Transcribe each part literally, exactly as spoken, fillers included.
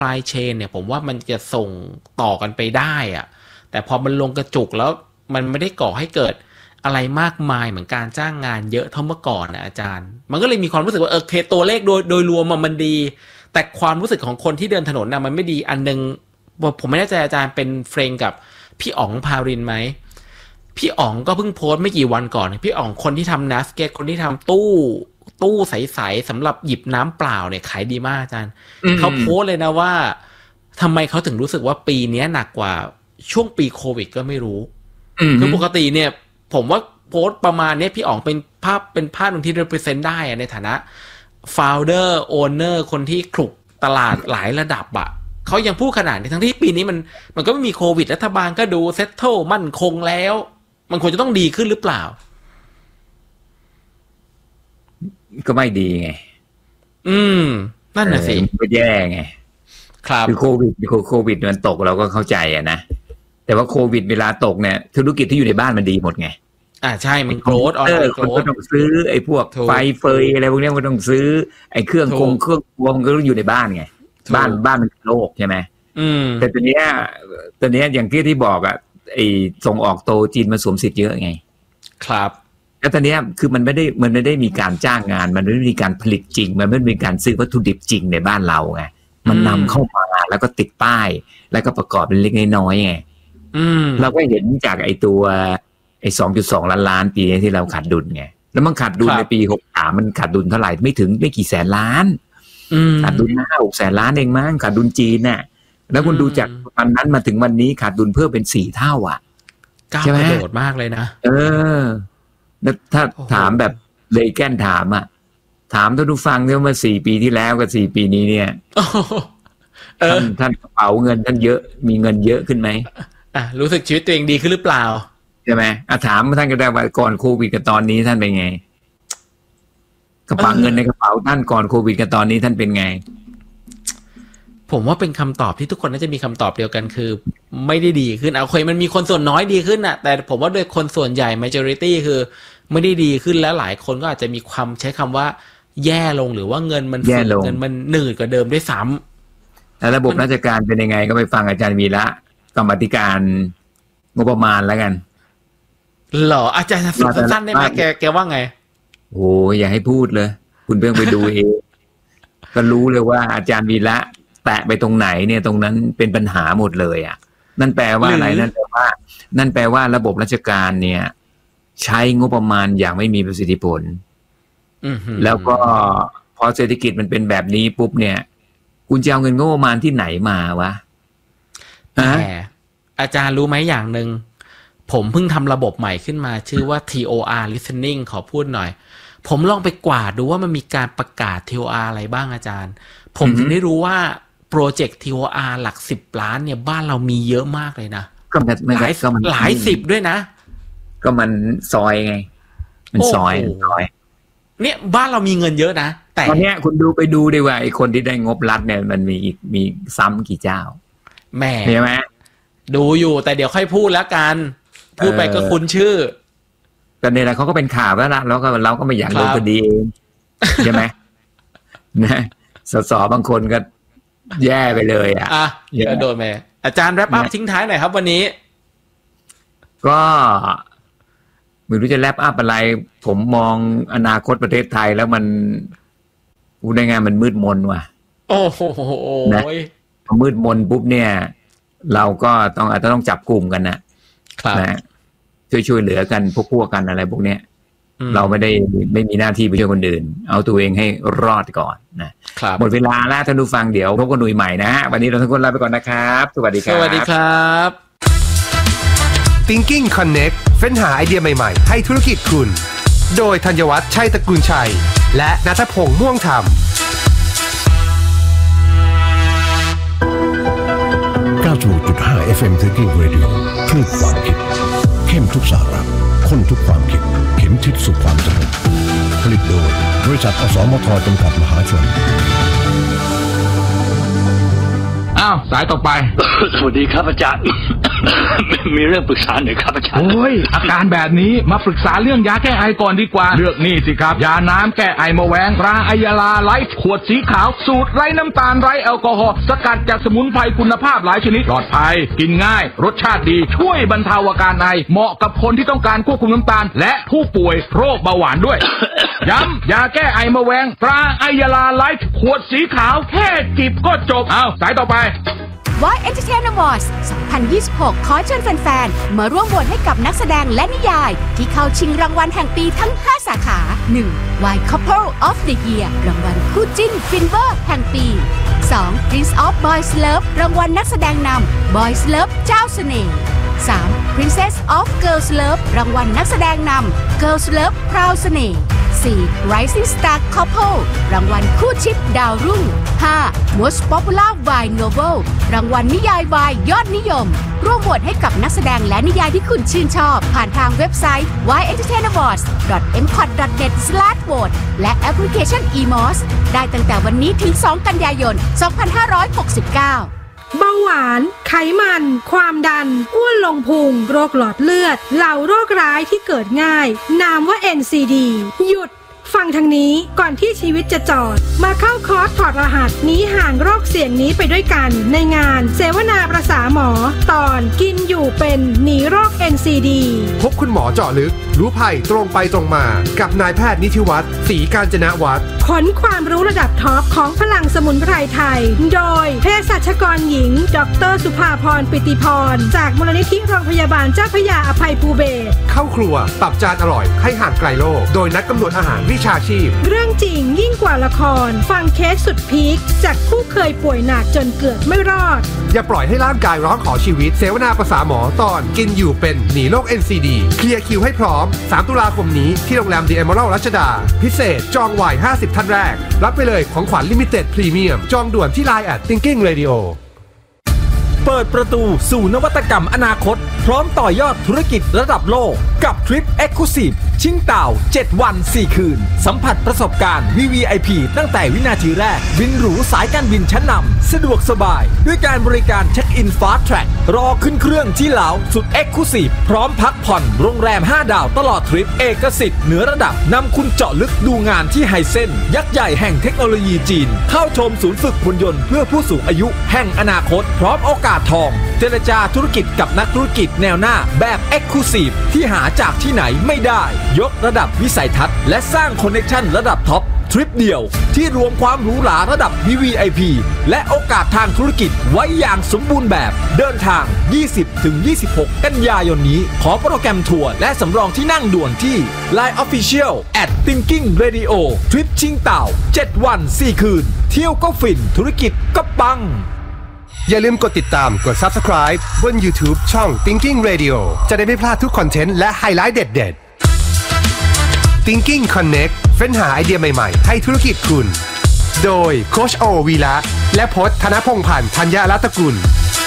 ปลายเชนเนี่ยผมว่ามันจะส่งต่อกันไปได้อะแต่พอมันลงกระจุกแล้วมันไม่ได้ก่อให้เกิดอะไรมากมายเหมือนการจ้างงานเยอะเท่าเมื่อก่อนนะอาจารย์มันก็เลยมีความรู้สึกว่าเออเคตัวเลขโดยโดยรวมมันดีแต่ความรู้สึกของคนที่เดินถนนนะมันไม่ดีอันนึงผมไม่แน่ใจอาจารย์เป็นเฟรนด์กับพี่อ๋องพารินไหมพี่อ๋องก็เพิ่งโพสต์ไม่กี่วันก่อนพี่อ๋องคนที่ทำนัสเกตคนที่ทำตู้ตู้ใสๆสำหรับหยิบน้ำเปล่าเนี่ยขายดีมากอาจารย์เขาโพสต์เลยนะว่าทำไมเขาถึงรู้สึกว่าปีนี้หนักกว่าช่วงปีโควิดก็ไม่รู้คือปกติเนี่ยผมว่าโพสต์ประมาณนี้พี่อ๋องเป็นภาพเป็นภาพหนึ่งที่ represent ได้ในฐานะ founder owner คนที่คลุกตลาดหลายระดับอะเขายังพูดขนาดนี้ทั้งที่ปีนี้มันมันก็ไม่มีโควิดรัฐบาลก็ดูเซตเทิลมั่นคงแล้วมันควรจะต้องดีขึ้นหรือเปล่าก็ไม่ดีไงอืมนั่นน่ะสิก็แย่ไงครับคือโควิดโควิดมันตกเราก็เข้าใจอะนะแต่ว่าโควิดเวลาตกเนี่ยธุรกิจที่อยู่ในบ้านมันดีหมดไงอ่าใช่มันโกรธออนไลน์โกรธก็ต้องซื้อไอ้พวกไฟเฟยอะไรพวกนี้ก็ต้องซื้อไอ้เครื่องคงเครื่องครัวมันก็ต้องอยู่ในบ้านไงบ้านบ้านมันโลกใช่ไหมแต่ตอนนี้ตอนนี้อย่างที่ที่บอกอ่ะไอ้ส่งออกโตจีนมาสวมสิทธิ์เยอะไงครับแล้วตอนนี้คือมันไม่ได้มันไม่ได้มีการจ้างงานมันไม่ได้มีการผลิตจริงมันไม่ได้มีการซื้อวัตถุดิบจริงในบ้านเราไงมันนำเข้ามาแล้วก็ติดป้ายแล้วก็ประกอบเป็นเล็กน้อยไงเราก็เห็นจากไอ้ตัวไอ้ สองจุดสอง ล้านล้านปีที่เราขาดดุลไงแล้วมันขาดดุลในปีหกสิบสามมันขาดดุลเท่าไหร่ไม่ถึงไม่กี่แสนล้านขาดดุลห้า หกแสนล้านเองมั้งขาดดุลจีนน่ะแล้วคุณดูจากวันนั้นมาถึงวันนี้ขาดดุลเพิ่มเป็นสี่เท่าอ่ะใช่ไหมโดดมากเลยนะเออแล้วถ้าถามแบบเลยแก้นถามอ่ะถามท่านผู้ฟังเนี่ยมาสี่ปีที่แล้วกับสี่ปีนี้เนี่ยท่านท่านกระเป๋าเงินท่านเยอะมีเงินเยอะขึ้นไหมอ่ะรู้สึกชีวิตตัวเองดีขึ้นหรือเปล่าใช่ไหมอ่ะถามท่านก็ได้ว่าก่อนโควิดกับตอนนี้ท่านเป็นไงกระเป๋าเงินในกระเป๋าท่านก่อนโควิดกับตอนนี้ท่านเป็นไงผมว่าเป็นคำตอบที่ทุกคนน่าจะมีคำตอบเดียวกันคือไม่ได้ดีขึ้นเอาเคยมันมีคนส่วนน้อยดีขึ้นน่ะแต่ผมว่าโดยคนส่วนใหญ่ majority คือไม่ได้ดีขึ้นแล้วหลายคนก็อาจจะมีความใช้คำว่าแย่ลงหรือว่าเงินมันฝืดเงินมันหนืดกว่าเดิมด้วยซ้ำแล้วระบบราชการเป็นยังไงก็ไปฟังอาจารย์วีระกรรมธิการงบประมาณแล้วกันหรออาจารย์สั้นๆได้ไหมแกแกว่าไงโอ้ยอย่าให้พูดเลยคุณเพิ่งไปดูเองก็รู้เลยว่าอาจารย์วีระแตะไปตรงไหนเนี่ยตรงนั้นเป็นปัญหาหมดเลยอ่ะนั่นแปลว่าอะไรนั่นแปลว่านั่นแปลว่าระบบราชการเนี่ยใช้งบประมาณอย่างไม่มีประสิทธิผลแล้วก็พอเศรษฐกิจมันเป็นแบบนี้ปุ๊บเนี่ยคุณจะเอาเงินงบประมาณที่ไหนมาวะแต่อาจารย์รู้ไหมอย่างหนึ่งผมเพิ่งทำระบบใหม่ขึ้นมาชื่อว่า ที โอ อาร์ listening ขอพูดหน่อยผมลองไปกวาดดูว่ามันมีการประกาศ ที โอ อาร์ อะไรบ้างอาจารย์ผมถึงได้รู้ว่าโปรเจกต์ ที โอ อาร์ หลักสิบล้านเนี่ยบ้านเรามีเยอะมากเลยนะก็มันหลายหลายสิบด้วยนะก็มันซอยไงมันซอยซอยเนี่ยบ้านเรามีเงินเยอะนะแต่ตอนนี้คุณดูไปดูดีว่าไอ้คนที่ได้งบรัฐเนี่ยมันมีอีกมีซ้ำกี่เจ้าแม่เห็นไหมดูอยู่แต่เดี๋ยวค่อยพูดแล้วกันพูดไปก็คุ้นชื่อแต่เนี่ยแหละเขาก็เป็นข่าวแล้วละแล้วก็เราก็ไม่อยากลงคดีเองใช่ไหมนะสสบางคนก็แย่ไปเลยอ่ะอ่ะเยอะโดนแม่อาจารย์แรปอัพทิ้งท้ายหน่อยครับวันนี้ก็ไม่รู้จะแรปอัพอะไรผมมองอนาคตประเทศไทยแล้วมันพูดได้ไงมันมืดมนว่ะโอ้โหนะมืดมนปุ๊บเนี่ยเราก็ต้องอาจจะต้องจับกลุ่มกันนะนะช่วยช่วยเหลือกันพวกพวกกันอะไรพวกเนี้ยเราไม่ได้ไม่มีหน้าที่ไปช่วยคนอื่นเอาตัวเองให้รอดก่อนนะหมดเวลาแล้วท่านผู้ฟังเดี๋ยวพบกันหน่วยใหม่นะฮะวันนี้เราทุกคนลาไปก่อนนะครับสวัสดีครับสวัสดีครับ Thinking Connect เฟ้นหาไอเดียใหม่ๆให้ธุรกิจคุณโดยธัญวัฒน์ชัยตระกูลชัยและณัฐพงษ์ม่วงธรรมเก้าสิบหกจุดห้า เอฟ เอ็ม Thinking Radio คลื่นความคิดเข้มทุกสาระข้นทุกความคิดเข็มทิศสู่ความสำเร็จผลิตโดยบริษัทอสมทจำกัดมหาชนอ้าวสายต่อไปสวัสดีครับอาจารย์ มีเรื่องปรึกษาหน่อยครับอาจารย์โอ้ยอาการแบบนี้มาปรึกษาเรื่องยาแก้ไอก่อนดีกว่าเลือกนี่สิครับยาน้ำแก้ไอมะแวงตราไอยาลาไลฟ์ขวดสีขาวสูตรไร้น้ำตาลไร้แอลกอฮอล์สกัดจากสมุนไพรคุณภาพหลายชนิดปลอดภัยกินง่ายรสชาติดีช่วยบรรเทาอาการไอเหมาะกับคนที่ต้องการควบคุมน้ำตาลและผู้ป่วยโรคเบาหวานด้วย ย้ำยาแก้ไอมะแวงตราไอยาลาไลฟ์ขวดสีขาวแค่จิบก็จบเอาสายต่อไป Voice Entertainment Awards สองพันยี่สิบหก ขอเชิญแฟนๆ มาร่วมโหวตให้กับนักแสดงและนิยายที่เข้าชิงรางวัลแห่งปีทั้ง ห้า สาขา หนึ่ง Why Couple of the Year รางวัลคู่จิ้นฟินเวอร์แห่งปี สอง Prince of Boys Love รางวัลนักแสดงนำ Boys Love เจ้าเสน่ห์ สาม Princess of Girls Love รางวัลนักแสดงนำ Girls Love พราวเสน่ห์ สี่ Rising Star Couple รางวัลคู่ชิปดาวรุ่ง ห้า Most Popular Wine Novel รางวัลนิยายวายยอดนิยมร่วมโหวตให้กับนักแสดงและนิยายที่คุณชื่นชอบผ่านทางเว็บไซต์ ไว เอ็นเตอร์เทน อวอร์ดส์ ดอท เอ็ม คอท ดอท เน็ต สแลช โหวต และแอปพลิเคชัน อี มอส ได้ตั้งแต่วันนี้ถึง สอง กันยายน สองพันห้าร้อยหกสิบเก้าเบาหวานไขมันความดันอ้วนลงพุงโรคหลอดเลือดเหล่าโรคร้ายที่เกิดง่ายนามว่า เอ็น ซี ดี หยุดฟังทางนี้ก่อนที่ชีวิตจะจอดมาเข้าคอร์สถอดรหัสหนีห่างโรคเสี่ยงนี้ไปด้วยกันในงานเสวนาประสาหมอตอนกินอยู่เป็นหนีโรค เอ็น ซี ดีพบคุณหมอเจาะลึกรู้ภัยตรงไปตรงมากับนายแพทย์นิธิวัฒน์ศรีกาญจนวัฒน์ผลความรู้ระดับท็อปของพลังสมุนไพรไทยโดยเภสัชกรหญิงดร.สุภาพรปิติพรจากมูลนิธิโรงพยาบาลเจ้าพระยาอภัยภูเบศรเข้าครัวปรับจานอร่อยให้ห่างไกลโรคโดยนักกำหนดอาหารวิชาชีพเรื่องจริงยิ่งกว่าละครฟังเคสสุดพีคจากผู้เคยป่วยหนักจนเกือบไม่รอดอย่าปล่อยให้ร่างกายร้องขอชีวิตเสวนาประสาหมอตอนกินอยู่เป็นหนีโรค เอ็น ซี ดี เคลียร์คิวให้พร้อมสามตุลาคมนี้ที่โรงแรม The Emerald รัชดาพิเศษจองไว้ห้าสิบท่านแรกรับไปเลยของขวัญลิมิเต็ดพรีเมียมจองด่วนที่ ไลน์ แอท Thinking Radio เปิดประตูสู่นวัตกรรมอนาคตพร้อมต่อยอดธุรกิจระดับโลกกับทริป Exclusive ชิงเต่าเจ็ดวันสี่คืนสัมผัสประสบการณ์ วี วี ไอ พี ตั้งแต่วินาทีแรกบินหรูสายการบินชั้นนำสะดวกสบายด้วยการบริการเช็คอิน Fast Track รอขึ้นเครื่องที่เหลาสุด Exclusive พร้อมพักผ่อนโรงแรมห้าดาวตลอดทริปเอกสิทธิ์เหนือระดับนำคุณเจาะลึกดูงานที่ไฮเซ็นยักษ์ใหญ่แห่งเทคโนโลยีจีนเข้าชมศูนย์ฝึกหุ่นยนต์เพื่อผู้สูงอายุแห่งอนาคตพร้อมโอกาสทองเจรจาธุรกิจกับนักธุรกิจแนวหน้าแบบ Exclusive ที่หาจากที่ไหนไม่ได้ยกระดับวิสัยทัศน์และสร้างคอนเนคชั่นระดับท็อปทริปเดียวที่รวมความหรูหราระดับ วี วี ไอ พี และโอกาสทางธุรกิจไว้อย่างสมบูรณ์แบบเดินทาง ยี่สิบถึงยี่สิบหก กันยายนนี้ขอโปรแกรมทัวร์และสำรองที่นั่งด่วนที่ ไลน์ Official แอท Thinking Radio ทริปชิงเต่าเจ็ดวันสี่คืนเที่ยวก็ฟินธุรกิจก็ปังอย่าลืมกดติดตามกด Subscribe บน YouTube ช่อง Thinking Radio จะได้ไม่พลาดทุกคอนเทนต์และไฮไลท์เด็ดๆ Thinking Connect เฟ้นหาไอเดียใหม่ๆให้ธุรกิจคุณโดยโค้ชโอวีระและพจน์ธนพงษ์พันธ์ธัญญรัตน์กุล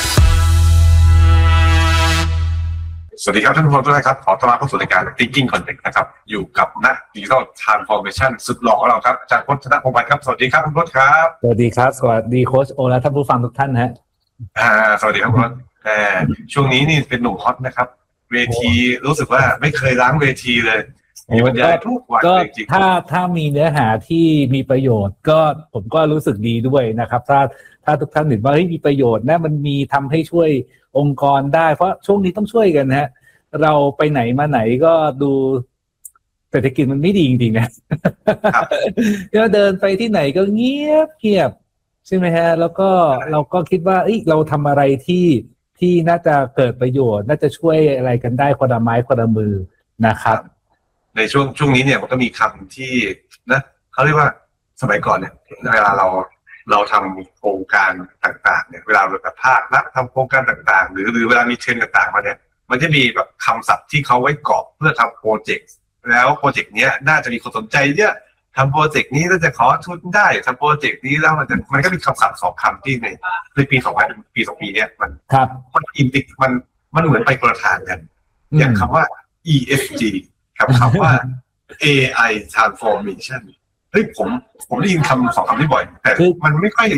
สวัสดีครับท่านผู้ชมทุกท่านครับขอต้อนรับเข้าสู่รายการ Thinking Connect นะครับอยู่กับนัก Digital Transformation สุดหล่อของเราครับอาจารย์พจน์ธนพงษ์พันธ์ครับสวัสดีครับคุณพจน์ครับสวัสดีครับสวัสดีโค้ชโอและท่านผู้ฟังทุกท่านฮะอ่าสวัสดีครับคุณพจน์แต่ช่วงนี้นี่เป็นหนุ่มฮอตนะครับเวทีรู้สึกว่าไม่เคยล้างเวทีเลยมีบรรยายทุกวันจริงๆถ้าถ้ามีเนื้อหาที่มีประโยชน์ก็ผมก็รู้สึกดีด้วยนะครับถ้าถ้าทุกท่านเห็นว่าเฮ้ยมีประโยชน์นะมันมีทำให้ช่วยองค์กรได้เพราะช่วงนี้ต้องช่วยกันนะฮะเราไปไหนมาไหนก็ดูเศรษฐกิจมันไม่ดีจริงๆนะก็เดินไปที่ไหนก็เงียบเงียบใช่ไหมฮะแล้วก็เราก็คิดว่าเอ้ยเราทำอะไรที่ที่น่าจะเกิดประโยชน์น่าจะช่วยอะไรกันได้คนละไม้คนละมือนะครับในช่วงช่วงนี้เนี่ยมันก็มีคำที่นะเขาเรียกว่าสมัยก่อนเนี่ยเวลาเราเราทำโครงการต่างๆเนี่ยเวลาเราแบบภาครัฐทำโครงการต่างๆหรือหรือเวลามีเทรนด์ต่างๆมาเนี่ยมันจะมีแบบคำศัพท์ที่เขาไว้กรอบเพื่อทำโปรเจกต์แล้วโปรเจกต์นี้น่าจะมีคนสนใจเยอะทำโปรเจกต์นี้แล้วจะขอทุนได้ทำโปรเจกต์นี้แล้วมันจะมันก็มีคำศัพท์สองคำที่ในในปีสองพันปีสองปีเนี้ยมันมันอินติมันมันเหมือนไปคนละทางกันอย่างคำว่า อี เอส จี กับคำว่า เอ ไอ Transformation เฮ้ยผมผมได้ยินคำสองคำนี้บ่อยแต่มันไม่ค่อย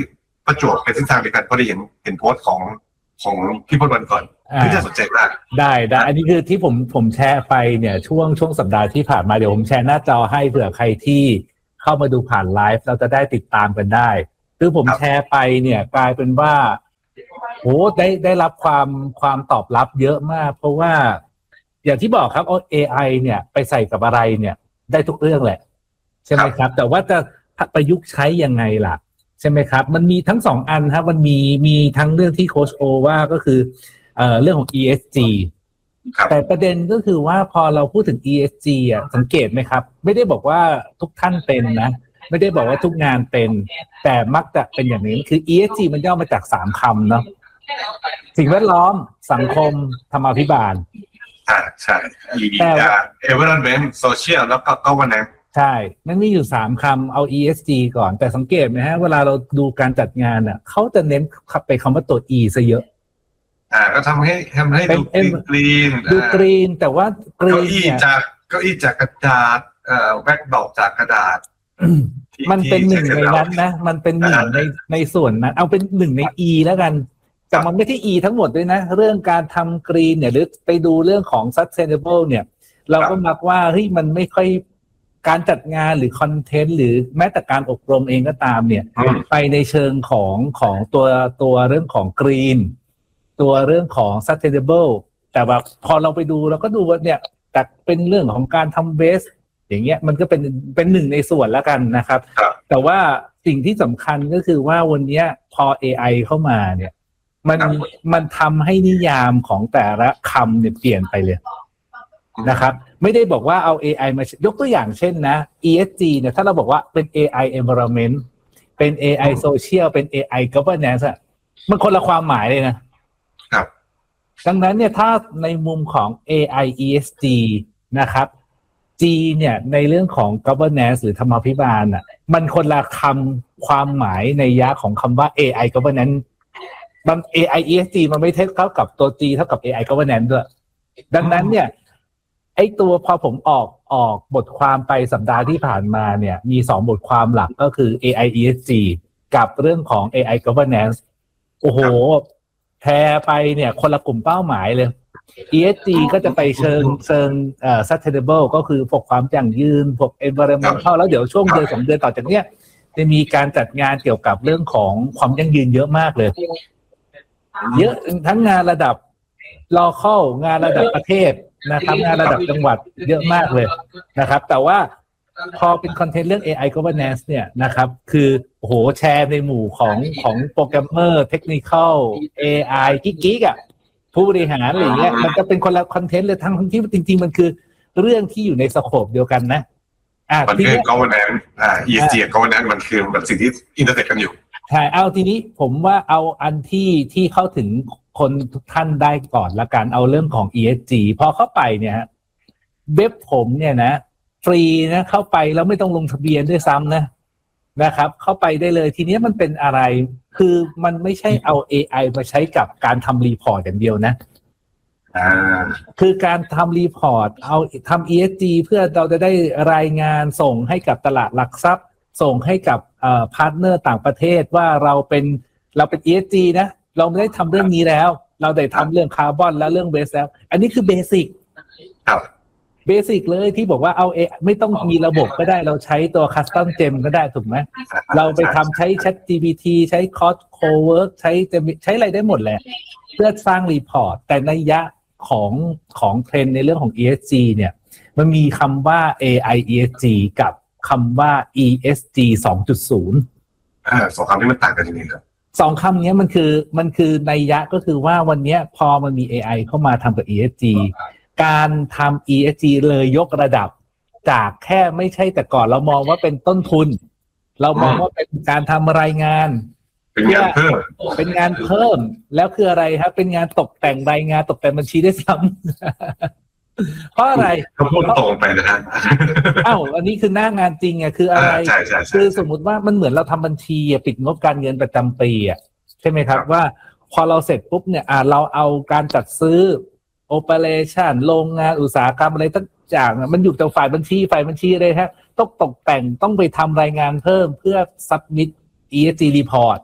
ประจวบเป็นทิศทางเดียวกันก็ได้เห็นเห็นโพสต์ของของพี่พจน์วันก่อนที่น่าสนใจมากได้ได้อันนี้คือที่ผมผมแชร์ไปเนี่ยช่วงช่วงสัปดาห์ที่ผ่านมาเดี๋ยวผมแชร์หน้าจอให้เผื่อใครที่เข้ามาดูผ่านไลฟ์เราจะได้ติดตามกันได้คือผมแชร์ไปเนี่ยกลายเป็นว่าโหได้ได้รับความความตอบรับเยอะมากเพราะว่าอย่างที่บอกครับเอา เอ ไอ เนี่ยไปใส่กับอะไรเนี่ยได้ทุกเรื่องแหละใช่ไหมครับแต่ว่าจะประยุกต์ใช้ยังไงล่ะใช่ไหมครับมันมีทั้งสองอันครับมันมีมีทั้งเรื่องที่โค้ชโอว่าก็คือเอ่อเรื่องของ อี เอส จี แต่ประเด็นก็คือว่าพอเราพูดถึง อี เอส จี อ่ะสังเกตไหมครับไม่ได้บอกว่าทุกท่านเป็นนะไม่ได้บอกว่าทุกงานเป็นแต่มักจะเป็นอย่างนี้คือ อี เอส จี มันย่อมาจากสามคำเนาะสิ่งแวดล้อมสังคมธรรมาภิบาลอ่าใช่ E อ่า environment social แล้วก็ governance ใช่มันมีอยู่สามคำเอา อี เอส จี ก่อนแต่สังเกตไหมฮะเวลาเราดูการจัดงานอ่ะเขาจะเน้นไปคำว่าตัว E ซะเยอะอ่าก็ทำให้ทำให้ดูกรีนดูกรีนแต่ว่ากรีนเนี่ยเก้าอี้จากเก้าอี้จากกระดาษเอ่อแบ็คดอกจากกระดาษมันเป็นหนึ่งในนั้นนะมันเป็นหนึ่งในในส่วนนั้นเอาเป็นหนึ่งใน E แล้วกันแต่มันไม่ใช่ E ทั้งหมดด้วยนะเรื่องการทำกรีนเนี่ยหรือไปดูเรื่องของ sustainable เนี่ยเราก็มักว่าเฮ้ยมันไม่ค่อยการจัดงานหรือคอนเทนต์หรือแม้แต่การอบรมเองก็ตามเนี่ยไปในเชิงของของตัวตัวเรื่องของกรีนตัวเรื่องของ sustainable แต่ว่าพอเราไปดูเราก็ดูว่าเนี่ยแต่เป็นเรื่องของการทำเวสอย่างเงี้ยมันก็เป็นเป็นหนึ่งในส่วนแล้วกันนะครับแต่ว่าสิ่งที่สำคัญก็คือว่าวันนี้พอ เอ ไอ เข้ามาเนี่ยมันมันทำให้นิยามของแต่ละคำเนี่ยเปลี่ยนไปเลยนะครับไม่ได้บอกว่าเอา เอ ไอ มายกตัวอย่างเช่นนะ อี เอส จี เนี่ยถ้าเราบอกว่าเป็น เอ ไอ environment เป็น เอ ไอ social เป็น เอ ไอ governance อะมันคนละความหมายเลยนะครับดังนั้นเนี่ยถ้าในมุมของ เอ ไอ อี เอส จี นะครับ G เนี่ยในเรื่องของ governance หรือธรรมาภิบาลอ่ะมันคนละคำความหมายในยะของคำว่า เอ ไอ governance มัน เอ ไอ อี เอส จี มันไม่เท่ากับตัว G เท่ากับ เอ ไอ governance ด้วยดังนั้นเนี่ยไอ้ตัวพอผมออกออกบทความไปสัปดาห์ที่ผ่านมาเนี่ยมีสองบทความหลักก็คือ เอ ไอ อี เอส จี กับเรื่องของ เอ ไอ governance โอ้โหแพร่ไปเนี่ยคนละกลุ่มเป้าหมายเลย อี เอส จี ก็จะไปเชิงเชิงเอ่อ sustainable ก็คือพวกความยั่งยืนพวก environmental แล้วเดี๋ยวช่วงเดือนสองเดือนต่อจากเนี้ยจะมีการจัดงานเกี่ยวกับเรื่องของความยั่งยืนเยอะมากเลยเยอะทั้งงานระดับ local งานระดับประเทศนะครับงานระดับจังหวัดเยอะมากเลยนะครับแต่ว่าพอเป็นคอนเทนต์เรื่อง เอ ไอ governance เนี่ยนะครับคือโอ้โหแชร์ในหมู่ของของโปรแกรมเมอร์เทคนิคอล เอ ไอ กิ๊กๆอ่ะผู้บริหารอะไรอย่างเงี้ยมันจะเป็นคนละคอนเทนต์เลยทั้งที่จริงๆมันคือเรื่องที่อยู่ในสโคปเดียวกันนะอ่ามันคือ governance อ่า อี เอส จี กับ governance มันคือแบบสิ่งที่อินเตอร์เน็ตกันอยู่ใช่เอาทีนี้ผมว่าเอาอันที่ที่เข้าถึงคนทุกท่านได้ก่อนละกันเอาเรื่องของ อี เอส จี พอเข้าไปเนี่ยฮะเว็บผมเนี่ยนะฟรีนะเข้าไปแล้วไม่ต้องลงทะเบียนด้วยซ้ำนะนะครับเข้าไปได้เลยทีนี้มันเป็นอะไรคือมันไม่ใช่เอา เอ ไอ มาใช้กับการทำรีพอร์ตอย่างเดียวนะคือการทำรีพอร์ตเอาทำ อี เอส จี เพื่อเราจะได้รายงานส่งให้กับตลาดหลักทรัพย์ส่งให้กับเอ่อพาร์ทเนอร์ต่างประเทศว่าเราเป็นเราเป็น อี เอส จี นะเราไม่ได้ทำเรื่องนี้แล้วเราได้ทำเรื่องคาร์บอนและเรื่องเวสแล้วอันนี้คือเบสิกครับเบสิกเลยที่บอกว่าเอาเอไม่ต้องมีระบบก็ได้เราใช้ตัว Custom Gem ก็ได้ถูกไหมเราไปทำใช้ Chat จี พี ที ใช้ Code Cowork ใช้ใช้อะไรได้หมดแหละเพื่อสร้างรีพอร์ตแต่ในยะของของเทรนด์ในเรื่องของ อี เอส จี เนี่ยมันมีคำว่า เอ ไอ อี เอส จี กับคำว่า อี เอส จี สองจุดศูนย์อ่าสองคำนี้มันต่างกันยังไงครับสองคำนี้มันคือมันคือนัยยะก็คือว่าวันนี้พอมันมี เอ ไอ เข้ามาทำกับ อี เอส จี การทำ อี เอส จี เลยยกระดับจากแค่ไม่ใช่แต่ก่อนเรามองว่าเป็นต้นทุนเรามองว่าเป็นการทำรายงานเป็นงานเพิ่มเป็นงานเพิ่มแล้วคืออะไรครับเป็นงานตกแต่งรายงานตกแต่งบัญชีได้ซ้ำเพราะอะไรเขาพูดตรงไปนะฮะอ้าวอันนี้คือหน้างานจริงไงคืออะไรคือสมมุติว่ามันเหมือนเราทำบัญชีปิดงบการเงินประจำปีอ่ะใช่ไหมครับว่าพอเราเสร็จปุ๊บเนี่ยอ่าเราเอาการจัดซื้อโอเปอเรชั่นโรงงานอุตสาหกรรมอะไรทั้งอย่างมันอยู่ตรงฝ่ายบัญชีฝ่ายบัญชีเลยฮะต้องตกแต่งต้องไปทำรายงานเพิ่มเพื่อ submit อี เอส จี report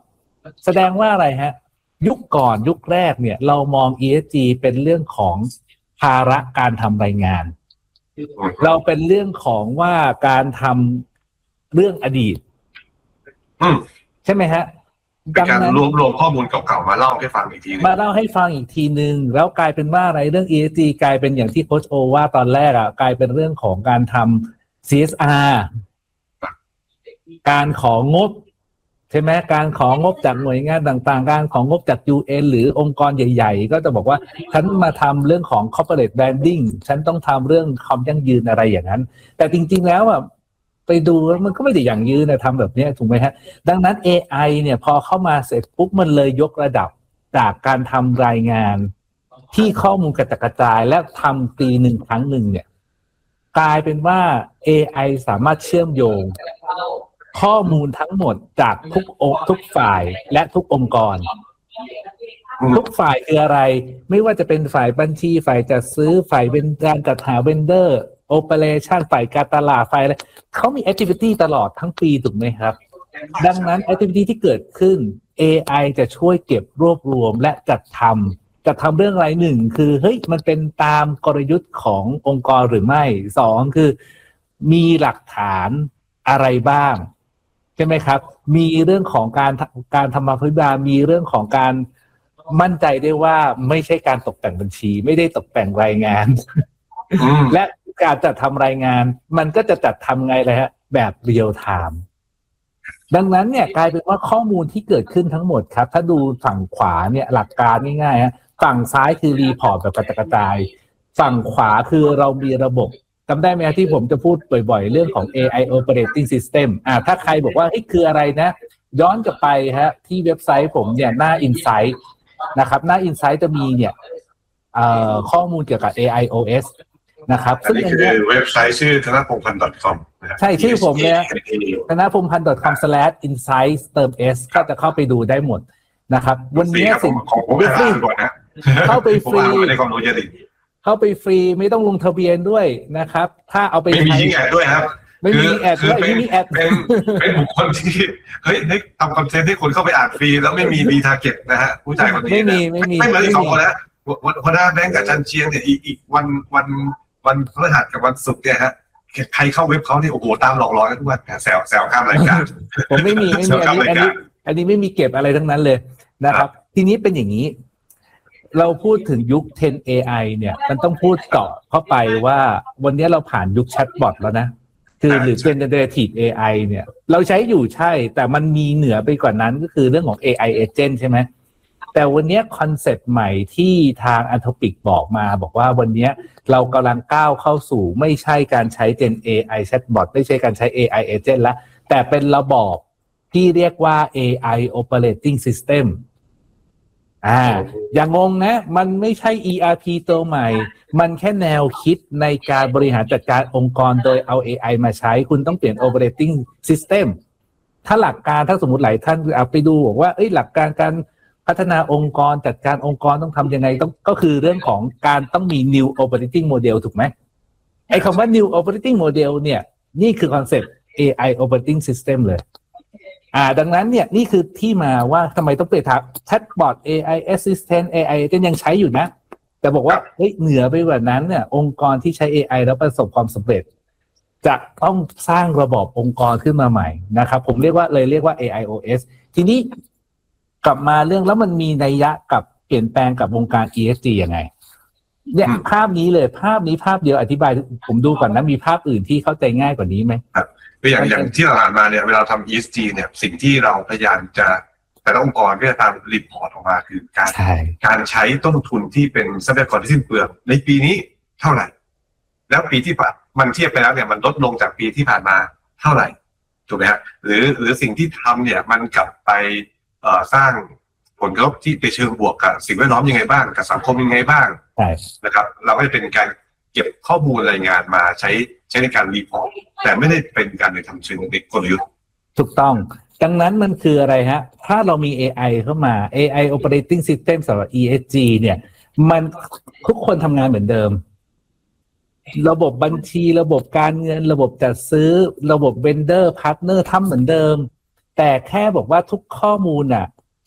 แสดงว่าอะไรฮะยุคก่อนยุคแรกเนี่ยเรามอง อี เอส จี เป็นเรื่องของภาระการทำรายงานเราเป็นเรื่องของว่าการทำเรื่องอดีตใช่ไหมฮะเป็นการรวบรวมข้อมูลเก่าๆมาเล่าให้ฟังอีกทีนึงมาเล่าให้ฟังอีกทีนึงแล้วกลายเป็นว่าอะไรเรื่อง อี เอส จี กลายเป็นอย่างที่โค้ชโอว่าตอนแรกอ่ะกลายเป็นเรื่องของการทำ ซี เอส อาร์ การของบใช่ไหมการของบจากหน่วยงานต่างๆการของงบจาก ยู เอ็น หรือองค์กรใหญ่ๆก็จะบอกว่าฉันมาทำเรื่องของ corporate branding ฉันต้องทำเรื่องความยั่งยืนอะไรอย่างนั้นแต่จริงๆแล้วอ่ะไปดูมันก็ไม่ได้อย่างยืนนะทำแบบนี้ถูกไหมฮะดังนั้น เอ ไอ เนี่ยพอเข้ามาเสร็จปุ๊บมันเลยยกระดับจากการทำรายงานที่ข้อมูลกระจัดกระจายและทำปีหนึ่งครั้งหนึ่งเนี่ยกลายเป็นว่า เอ ไอ สามารถเชื่อมโยงข้อมูลทั้งหมดจากทุกองค์ทุกฝ่ายและทุกองค์กรทุกฝ่ายคืออะไรไม่ว่าจะเป็นฝ่ายบัญชีฝ่ายจัดซื้อฝ่ายเป็นการจัดหาเวนเดอร์โอเปอเรชั่นฝ่ายการตลาดฝ่ายอะไรเขามีแอคทิวิตี้ตลอดทั้งปีถูกไหมครับดังนั้นแอคทิวิตี้ที่เกิดขึ้น เอ ไอ จะช่วยเก็บรวบรวมและจัดทำจัดทำเรื่องอะไรหนึ่งคือเฮ้ยมันเป็นตามกลยุทธ์ขององค์กรหรือไม่สองคือมีหลักฐานอะไรบ้างใช่ไหมครับมีเรื่องของการการทำมาพิบาลมีเรื่องของการมั่นใจได้ว่าไม่ใช่การตกแต่งบัญชีไม่ได้ตกแต่งรายงาน และการจัดทำรายงานมันก็จะจัดทำไงเลยฮะแบบเรียลไทม์ดังนั้นเนี่ยกลายเป็นว่าข้อมูลที่เกิดขึ้นทั้งหมดครับถ้าดูฝั่งขวาเนี่ยหลักการง่ายๆฮะฝั่งซ้ายคือรีพอร์ตแบบกระจายกระจายฝั่งขวาคือเรามีระบบจำได้ไหมที่ผมจะพูดบ่อยๆเรื่องของ เอ ไอ Operating System อ่าถ้าใครบอกว่าเฮ้ยคืออะไรนะย้อนกลับไปฮะที่เว็บไซต์ผมเนี่ยหน้า Insight นะครับหน้า Insight จะมีเนี่ยเอ่อข้อมูลเกี่ยวกับ เอ ไอ โอ เอส นะครับอันนี้คือเว็บไซต์ชื่อธนพงษ์พันธ์ .com ใช่ชื่อผมเนี่ยธนพงษ์พันธ์ .com slash insights เติม s ก็จะเข้าไปดูได้หมดนะครับวันนี้สิ่งของผมไม่ฟรีก่อนนะเข้าไปฟรีในความรู้เยอะดิเข้าไปฟรีไม่ต้องลงทะเบียนด้วยนะครับถ้าเอาไปไม่มียิงแอดด้วยครับไม่มีแอดด้วยไม่มีแอดเป็นเป็นบุคคลที่เฮ้ยได้ทำคอนเทนต์ให้คนเข้าไปอ่านฟรีแล้วไม่มีรีทาร์เก็ตนะฮะผู้จ่ายคนนี้ไม่มีไม่มีไม่เหมือนสองคนนะหัวหน้าแบงก์กับจันเชียงเนี่ยอีกอีกวันวันวันพฤหัสกับวันศุกร์เนี่ยฮะใครเข้าเว็บเขาเนี่ยโอ้โหตามหลอกหลอนกันทุกวันแซวแซวข้ามรายการผมไม่มีไม่มีอันนี้อันนี้อันนี้ไม่มีเก็บอะไรทั้งนั้นเลยนะครับทีนี้เป็นอย่างนี้เราพูดถึงยุค เท็น เอ ไอ เนี่ยมันต้องพูดต่อเข้าไปว่าวันนี้เราผ่านยุคแชทบอทแล้วนะคือหรือ generative เอ ไอ เนี่ยเราใช้อยู่ใช่แต่มันมีเหนือไปกว่านั้นก็คือเรื่องของ เอ ไอ agent ใช่ไหมแต่วันนี้คอนเซ็ปต์ใหม่ที่ทาง Anthropic บอกมาบอกว่าวันนี้เรากำลังก้าวเข้าสู่ไม่ใช่การใช้ Gen เอ ไอ Chatbot ไม่ใช่การใช้ เอ ไอ Agent แล้วแต่เป็นระบบที่เรียกว่า เอ ไอ Operating System อ่าอย่างงงนะมันไม่ใช่ อี อาร์ พี ตัวใหม่มันแค่แนวคิดในการบริหารจัดการองค์กรโดยเอา เอ ไอ มาใช้คุณต้องเปลี่ยน Operating System ถ้าหลักการถ้าสมมุติหลายท่านเอาไปดูบอกว่าเอ้ยหลักการการพัฒนาองค์กรจัดการองค์กรต้องทำยังไงต้องก็คือเรื่องของการต้องมี new operating model ถูกไหมไอ้คำว่า new operating model เนี่ยนี่คือคอนเซ็ปต์ เอ ไอ operating system เลยอ่าดังนั้นเนี่ยนี่คือที่มาว่าทำไมต้องเปลี่ยนทับ chatbot เอ ไอ assistant เอ ไอ ก็ยังใช้อยู่นะแต่บอกว่าเฮ้ยเหนือไปกว่านั้นเนี่ยองค์กรที่ใช้ เอ ไอ แล้วประสบความสำเร็จจะต้องสร้างระบบองค์กรขึ้นมาใหม่นะครับผมเรียกว่าเลยเรียกว่า เอ ไอ โอ เอส ทีนี้กลับมาเรื่องแล้วมันมีนัยยะกับเปลี่ยนแปลงกับวงการ อี เอส จี ยังไงเนี่ยภาพนี้เลยภาพนี้ภาพเดียวอธิบายผมดูก่อนนะมีภาพอื่นที่เข้าใจง่ายกว่านี้ไหมครับคืออย่างอย่างที่เราอ่านมาเนี่ยเวลาทำ อี เอส จี เนี่ยสิ่งที่เราพยายามจะแต่ละองค์กรก็จะตามรีพอร์ตออกมาคือการการใช้ต้นทุนที่เป็นทรัพยากรที่สิ้นเปลืองในปีนี้เท่าไหร่แล้วปีที่ผ่านมันเทียบไปแล้วเนี่ยมันลดลงจากปีที่ผ่านมาเท่าไหร่ถูกไหมครับหรือหรือสิ่งที่ทำเนี่ยมันกลับไปสร้างผลกระทบที่ไปเชิงบวกกับสิ่งแวดล้อมยังไงบ้างกับสังคมยังไงบ้างนะครับเราก็จะเป็นการเก็บข้อมูลรายงานมาใช้ใช้ในการรีพอร์ตแต่ไม่ได้เป็นการไปทำเชิงในกลยุทธ์ถูกต้องดังนั้นมันคืออะไรฮะถ้าเรามี เอ ไอ เข้ามา เอ ไอ Operating System สำหรับ อี เอส จี เนี่ยมันทุกคนทำงานเหมือนเดิมระบบบัญชีระบบการเงินระบบจัดซื้อระบบ Vendor Partner ทำเหมือนเดิมแต่แค่บอกว่าทุกข้อมูลน่ะ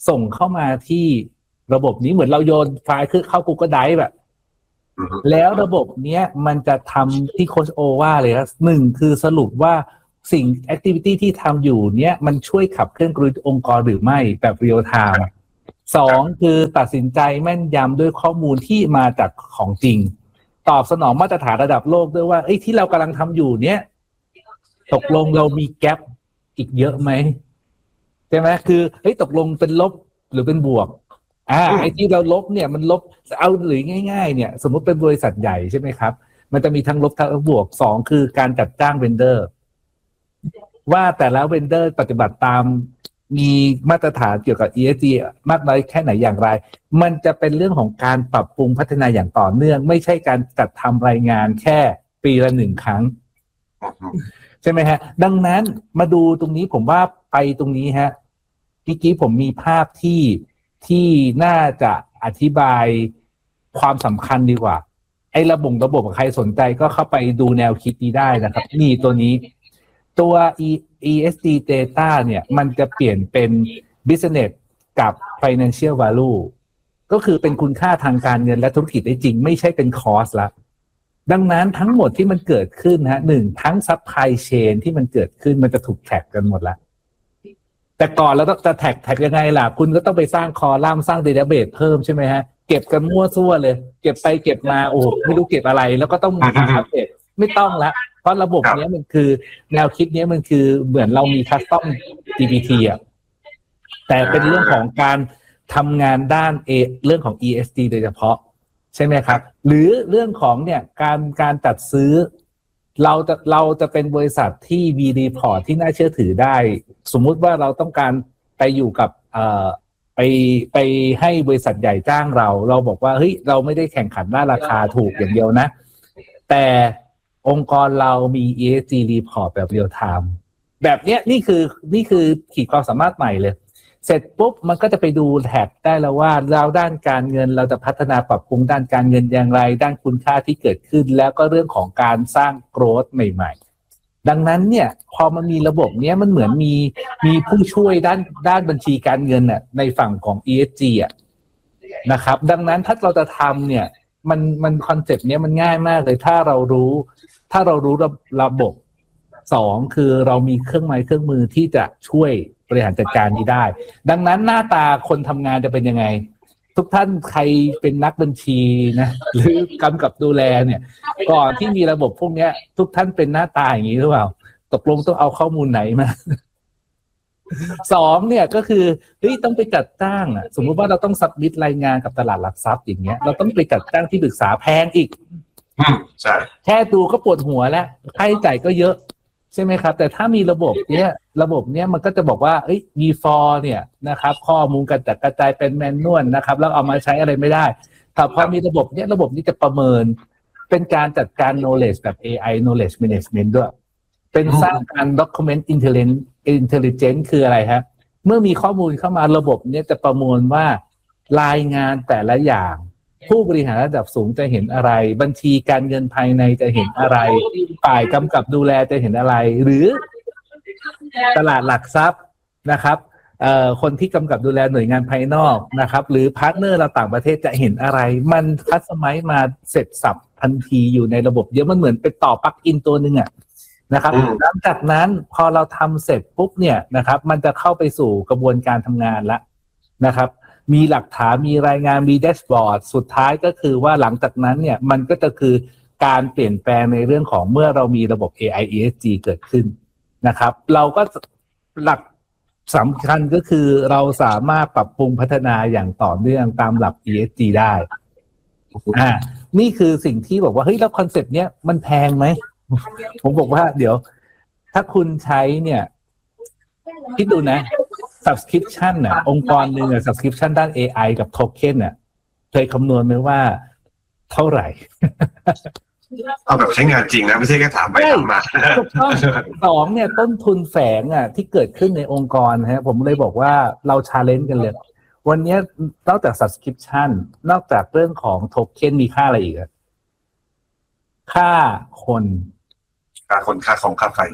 ส่งเข้ามาที่ระบบนี้เหมือนเราโยนไฟล์คือเข้า Google Drive แบบแล้วระบบเนี้ยมันจะทำที่โค้ชโอว่าเลยครับหนึ่งคือสรุปว่าสิ่ง activity ที่ทำอยู่เนี้ยมันช่วยขับเคลื่อนกลยุทธ์องค์กรหรือไม่แบบเรียลไทม์สองคือตัดสินใจแม่นยำด้วยข้อมูลที่มาจากของจริงตอบสนองมาตรฐานระดับโลกด้วยว่าไอ้ที่เรากำลังทำอยู่เนี้ยตกลงเรามีแกปอีกเยอะไหมใช่ไหมคือเฮ้ยตกลงเป็นลบหรือเป็นบวกอ่าไอ้ที่เราลบเนี่ยมันลบเอาหรือง่ายๆเนี่ยสมมุติเป็นบริษัทใหญ่ใช่ไหมครับมันจะมีทั้งลบทั้งบวกสองคือการจัดจ้างเวนเดอร์ว่าแต่ละเวนเดอร์ปฏิบัติตามมีมาตรฐานเกี่ยวกับ อี เอส จี มากน้อยแค่ไหนอย่างไรมันจะเป็นเรื่องของการปรับปรุงพัฒนาอย่างต่อเนื่องไม่ใช่การจัดทำรายงานแค่ปีละหนึ่งครั้งใช่ไหมฮะดังนั้นมาดูตรงนี้ผมว่าไปตรงนี้ฮะเมื่อกี้ผมมีภาพที่ที่น่าจะอธิบายความสำคัญดีกว่าไอ้ระบบระบบใครสนใจก็เข้าไปดูแนวคิดนี้ได้นะครับนี่ตัวนี้ตัว อี เอส จี Data เนี่ยมันจะเปลี่ยนเป็น Business กับ Financial Value ก็คือเป็นคุณค่าทางการเงินและธุรกิจได้จริงไม่ใช่เป็น Cost ละดังนั้นทั้งหมดที่มันเกิดขึ้นฮะหนึ่งทั้ง Supply Chain ที่มันเกิดขึ้นมันจะถูกแท็กกันหมดละแต่ก่อนเราต้องจะแท็กแท็กยังไงล่ะคุณก็ต้องไปสร้างคอลัมน์สร้าง Database เพิ่มใช่ไหมฮะเก็บกันมั่วซั่วเลยเก็บไปเก็บมาโอ้ไม่รู้เก็บอะไรแล้วก็ต้องมาอัปเดตไม่ต้องละเพราะระบบนี้มันคือแนวคิดนี้มันคือเหมือนเรามี Custom จี พี ที อ่ะแต่เป็นเรื่องของการทำงานด้านเอเรื่องของ อี เอส จี โดยเฉพาะใช่ไหมครับหรือเรื่องของเนี่ยการการจัดซื้อเราจะเราจะเป็นบริษัทที่มีรีพอร์ตที่น่าเชื่อถือได้สมมุติว่าเราต้องการไปอยู่กับเอ่อไปไปให้บริษัทใหญ่จ้างเราเราบอกว่าเฮ้ยเราไม่ได้แข่งขันด้านราคาถูกอย่างเดียวนะแต่องค์กรเรามี อี เอส จี report แบบ real time แบบเนี้ยนี่คือนี่คือขีดความสามารถใหม่เลยเสร็จปุ๊บมันก็จะไปดูแท็กได้แล้วว่าเราด้านการเงินเราจะพัฒนาปรับปรุงด้านการเงินอย่างไรด้านคุณค่าที่เกิดขึ้นแล้วก็เรื่องของการสร้างโกรธใหม่ๆดังนั้นเนี่ยพอมันมีระบบเนี้ยมันเหมือนมีมีผู้ช่วยด้านด้านบัญชีการเงินน่ะในฝั่งของ อี เอส จี อ่ะนะครับดังนั้นถ้าเราจะทำเนี่ยมันมันคอนเซปต์เนี้ยมันง่ายมากเลยถ้าเรารู้ถ้าเรารู้ระระบบสองคือเรามีเครื่องไม้เครื่องมือที่จะช่วยบริหารจัดการนี้ได้ดังนั้นหน้าตาคนทำงานจะเป็นยังไงทุกท่านใครเป็นนักบัญชีนะหรือกำกับดูแลเนี่ยก่อนที่มีระบบพวกนี้ทุกท่านเป็นหน้าตาอย่างนี้หรือเปล่าตกลงต้องเอาข้อมูลไหนมาสองเนี่ยก็คือเฮ้ยต้องไปจัดจ้างอ่ะสมมุติว่าเราต้องซับมิตรายงานกับตลาดหลักทรัพย์อย่างเงี้ยเราต้องไปจัดจ้างที่ปรึกษาแพงอีกใช่แค่ดูก็ปวดหัวแล้วค่าใช้จ่ายก็เยอะใช่ไหมครับแต่ถ้ามีระบบเนี้ยระบบเนี้ยมันก็จะบอกว่าเอ้ย บี โฟร์ เนี่ยนะครับข้อมูลกระจัดกระจายเป็นแมนนวลนะครับแล้วเอามาใช้อะไรไม่ได้แต่พอมีระบบเนี้ยระบบนี้จะประเมินเป็นการจัดการ knowledge แบบ เอ ไอ knowledge management ด้วยเป็นสร้างการ document intelligence intelligence คืออะไรครับเมื่อมีข้อมูลเข้ามาระบบเนี้ยจะประมวลว่ารายงานแต่ละอย่างผู้บริหารระดับสูงจะเห็นอะไรบัญชีการเงินภายในจะเห็นอะไรฝ่ายกำกับดูแลจะเห็นอะไรหรือตลาดหลักทรัพย์นะครับเอ่อคนที่กำกับดูแลหน่วยงานภายนอกนะครับหรือพาร์ทเนอร์เราต่างประเทศจะเห็นอะไรมันคัสตอมไมซ์มาเสร็จสับทันทีอยู่ในระบบเดี๋ยวมันเหมือนเป็นต่อปลั๊กอินตัวนึงอ่ะนะครับหลังจากนั้นพอเราทำเสร็จปุ๊บเนี่ยนะครับมันจะเข้าไปสู่กระบวนการทำงานละนะครับมีหลักฐานมีรายงานมีแดชบอร์ดสุดท้ายก็คือว่าหลังจากนั้นเนี่ยมันก็จะคือการเปลี่ยนแปลงในเรื่องของเมื่อเรามีระบบ เอ ไอ อี เอส จี เกิดขึ้นนะครับเราก็หลักสำคัญก็คือเราสามารถปรับปรุงพัฒนาอย่างต่อเนื่องตามหลัก อี เอส จี ได้อ่านี่คือสิ่งที่บอกว่าเฮ้ยแล้วคอนเซปต์เนี้ยมันแพงไหมผมบอกว่าเดี๋ยวถ้าคุณใช้เนี่ยคิดดูนะsubscription น่ะองค์กรหนึ่งอ่ะ subscription ด้าน เอ ไอ กับโทเค็นน่ะเคยคำนวณไหมว่าเท่าไหร่เอาแบบใช้งานจริงนะไม่ใช่แค่ถามไปถามมาสองเนี่ยต้นทุนแฝงอ่ะที่เกิดขึ้นในองค์กรฮะผมเลยบอกว่าเรา challenge กันเลยวันนี้นอกจาก subscription นอกจากเรื่องของโทเค็นมีค่าอะไรอีกค่าคนค่าคนค่าของค่าไฟ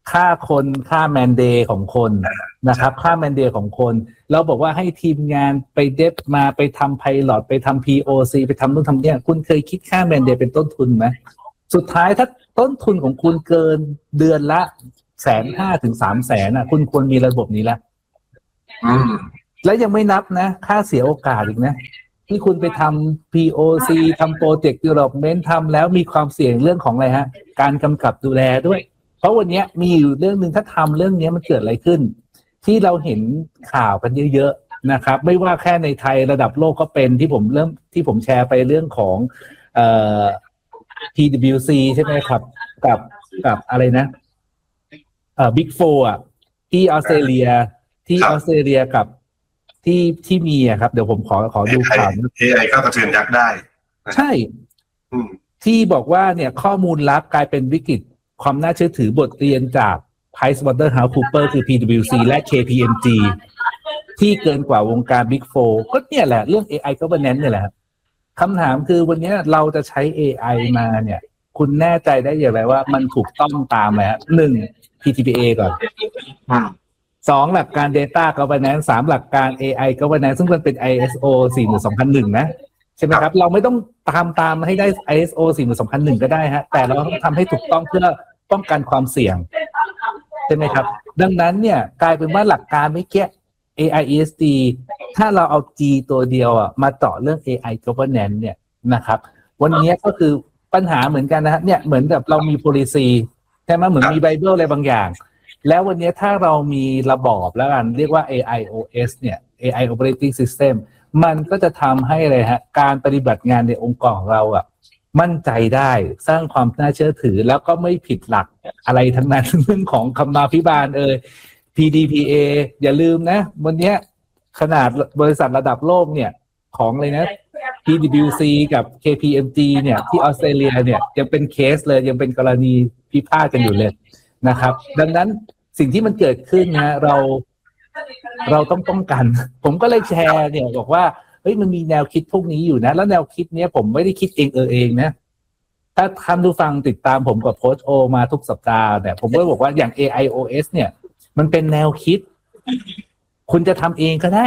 ค่าคนค่าแมนเดย์ของคนนะครับค่าแมนเดย์ของคนเราบอกว่าให้ทีมงานไปเดฟมาไปทำไพลอตไปทำ พี โอ ซี ไปทำนู่นทำนี่คุณเคยคิดค่าแมนเดย์เป็นต้นทุนไหมสุดท้ายถ้าต้นทุนของคุณเกินเดือนละแสนห้าถึงสามแสนอ่ะคุณควรมีระบบนี้ละแล้วยังไม่นับนะค่าเสียโอกาสอีกนะที่คุณไปทำ พี โอ ซี ทำ Project Development ทำแล้วมีความเสี่ยงเรื่องของอะไรฮะการกำกับดูแลด้วยเพราะวันนี้มีอยู่เรื่องนึงถ้าทำเรื่องนี้มันเกิดอะไรขึ้นที่เราเห็นข่าวกันเยอะๆนะครับไม่ว่าแค่ในไทยระดับโลกก็เป็นที่ผมเริ่มที่ผมแชร์ไปเรื่องของเอ่อ พี ดับเบิลยู ซี ใช่ไหมครับกับกับอะไรนะเอ่อ Big Four อ่ะที่ออสเตรเลียที่ออสเตรเลียกับที่ที่มีอะครับเดี๋ยวผมขอขอดูข่าวเอ ไอ ก็กระเทือนยักษ์ได้ใช่ที่บอกว่าเนี่ยข้อมูลลับกลายเป็นวิกฤตความน่าเชื่อถือบทเรียนจาก PricewaterhouseCoopers คือ พี ดับเบิลยู ซี และ เค พี เอ็ม จี ที่เกินกว่าวงการ Big Four ก็เนี่ยแหละเรื่อง เอ ไอ Governance เนี่ยแหละครับคำถามคือวันนี้เราจะใช้ เอ ไอ มาเนี่ยคุณแน่ใจได้อย่างไรว่ามันถูกต้องตามไหมครับหนึ่ง พี ที พี เอ ก่อนสองหลักการ Data Governance สามหลักการ เอ ไอ Governance ซึ่งมันเป็น ไอ เอส โอ สี่หนึ่ง สองพันหนึ่ง นะใช่ไหมครับเราไม่ต้องตามตามให้ได้ ไอ เอส โอ สี่หนึ่ง สองพันหนึ่ง ก็ได้ฮะแต่เราต้องทำให้ถูกต้องเพื่อป้องกันความเสี่ยงใช่ไหมครับดังนั้นเนี่ยกลายเป็นว่าหลักการไม่แก้ เอ ไอ อี เอส ดี ถ้าเราเอา G ตัวเดียวอ่ะมาเจาะเรื่อง เอ ไอ Governance เนี่ยนะครับวันนี้ก็คือปัญหาเหมือนกันนะฮะเนี่ยเหมือนแบบเรามี policy ใช่ไหมเหมือนมี Bible อะไรบางอย่างแล้ววันนี้ถ้าเรามีระบอบแล้วกันเรียกว่า เอ ไอ โอ เอส เนี่ย เอ ไอ Operating System มันก็จะทำให้อะไรฮะการปฏิบัติงานในองค์กรของเราอ่ะมั่นใจได้สร้างความน่าเชื่อถือแล้วก็ไม่ผิดหลักอะไรทั้งนั้นเรื่องของคำนาพิบาลเอ่ย พี ดี พี เอ อย่าลืมนะวันนี้ขนาดบริษัทระดับโลกเนี่ยของเลยนะ พี ดับเบิลยู ซี กับ เค พี เอ็ม จี เนี่ยที่ออสเตรเลียเนี่ยยังเป็นเคสเลยยังเป็นกรณีพิพาทกันอยู่เลยนะครับดังนั้นสิ่งที่มันเกิดขึ้นนะเราเราต้องป้องกันผมก็เลยแชร์เนี่ยบอกว่าเฮ้ยมันมีแนวคิดพวกนี้อยู่นะแล้วแนวคิดเนี้ยผมไม่ได้คิดเองเออเองนะถ้าท่านผู้ฟังติดตามผมกับโค้ชโอมาทุกสัปดาห์เนี่ยผมก็บอกว่าอย่าง เอ ไอ โอ เอส เนี่ยมันเป็นแนวคิดคุณจะทำเองก็ได้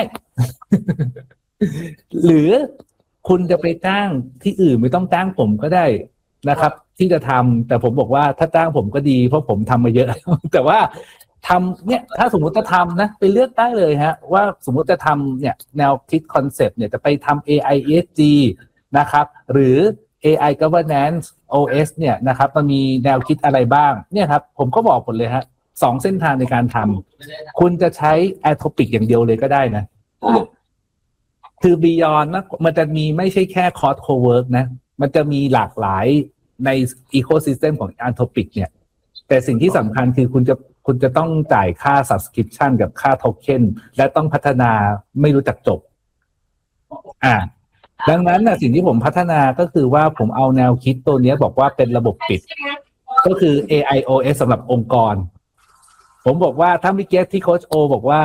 หรือคุณจะไปจ้างที่อื่นไม่ต้องจ้างผมก็ได้นะครับที่จะทำแต่ผมบอกว่าถ้าจ้างผมก็ดีเพราะผมทำมาเยอะ แต่ว่าทำเนี่ยถ้าสมมติจะทำนะไปเลือกได้เลยฮะว่าสมมติจะทำเนี่ยแนวคิดคอนเซปต์เนี่ยจะไปทำ เอ ไอ อี เอส จี นะครับหรือ เอ ไอ Governance โอ เอส เนี่ยนะครับมันมีแนวคิดอะไรบ้างเนี่ยครับผมก็บอกหมดเลยฮะสองเส้นทางในการทำคุณจะใช้ Atopic อย่างเดียวเลยก็ได้นะคือ Beyond นะมันจะมีไม่ใช่แค่ Cost Co-work นะมันจะมีหลากหลายใน Ecosystem ของ Atopic เนี่ยแต่สิ่งที่สำคัญคือคุณจะคุณจะต้องจ่ายค่า subscription กับค่า token และต้องพัฒนาไม่รู้จักจบอ่าดังนั้นนะสิ่งที่ผมพัฒนาก็คือว่าผมเอาแนวคิดตัวนี้บอกว่าเป็นระบบปิดก็คือ เอ ไอ โอ เอส สำหรับองค์กรผมบอกว่าถ้ามิเกสที่โค้ชโอบอกว่า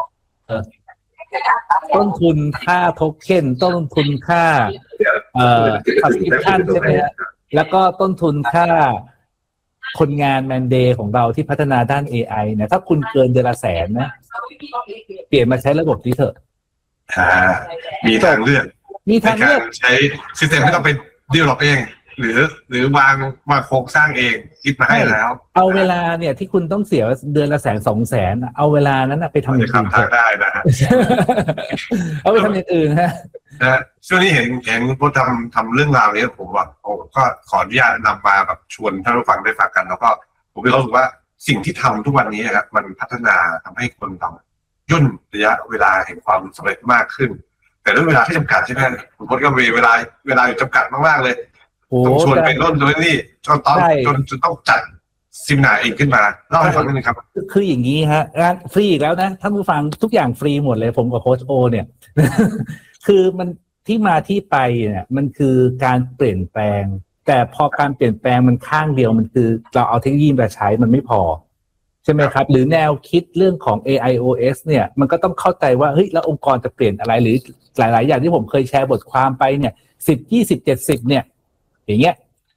ต้นทุนค่าโทเค็นต้นทุนค่าเอ่อ subscription ใช่ไหมฮะแล้วก็ต้นทุนค่าคนงานแมนเดย์ของเราที่พัฒนาด้าน เอ ไอ เนี่ยถ้าคุณเกินเดือนละแสนนะเปลี่ยนมาใช้ระบบนี้เถอะอ่ามีทางเลือกมีทางเลือกใช้ซิสเต็มที่ต้องไปดีเวลลอปเองหรือหรือวางวางโครงสร้างเองคิดมาให้แล้วเอาเวลาเนี่ยที่คุณต้องเสียเดือนละแสนสองแสนเอาเวลานั้นไปทำอย่างอื่นได้นะฮะเอาไปทำอย่างอื่นฮะนะช่วงนี้เห็นเห็นพวกทำทำเรื่องราวนี้ผมว่าโอ้ก็ขออนุญาตนำมาแบบชวนท่านผู้ฟังได้ฟังกันแล้วก็ผมมีความรู้สึกว่าสิ่งที่ทำทุกวันนี้ครับมันพัฒนาทำให้คนทำย่นระยะเวลาแห่งความสำเร็จมากขึ้นแต่ด้วยเวลาที่จำกัดใช่ไหมผมก็มีเวลาเวลาอยู่จำกัดมากๆเลยต้องชวนไปร่นด้วยนี่จนต้องจนจนต้องจัดซิมนาเองขึ้นมาเล่าให้ฟังนิดนึงครับคืออย่างนี้ฮะงานฟรีอีกแล้วนะท่านผู้ฟังทุกอย่างฟรีหมดเลยผมกับโค้ชโอเนี่ย คือมันที่มาที่ไปเนี่ยมันคือการเปลี่ยนแปลงแต่พอการเปลี่ยนแปลงมันข้างเดียวมันคือเราเอาเทคโนโลยีมาใช้มันไม่พอใช่ไหมครับหรือแนวคิดเรื่องของ เอ ไอ โอ เอส เนี่ยมันก็ต้องเข้าใจว่าเฮ้ยแล้วองค์กรจะเปลี่ยนอะไรหรือหลายๆอย่างที่ผมเคยแชร์บทความไปเนี่ยสิบ ยี่สิบ เจ็ดสิบเนี่ยอย่างเงี้ย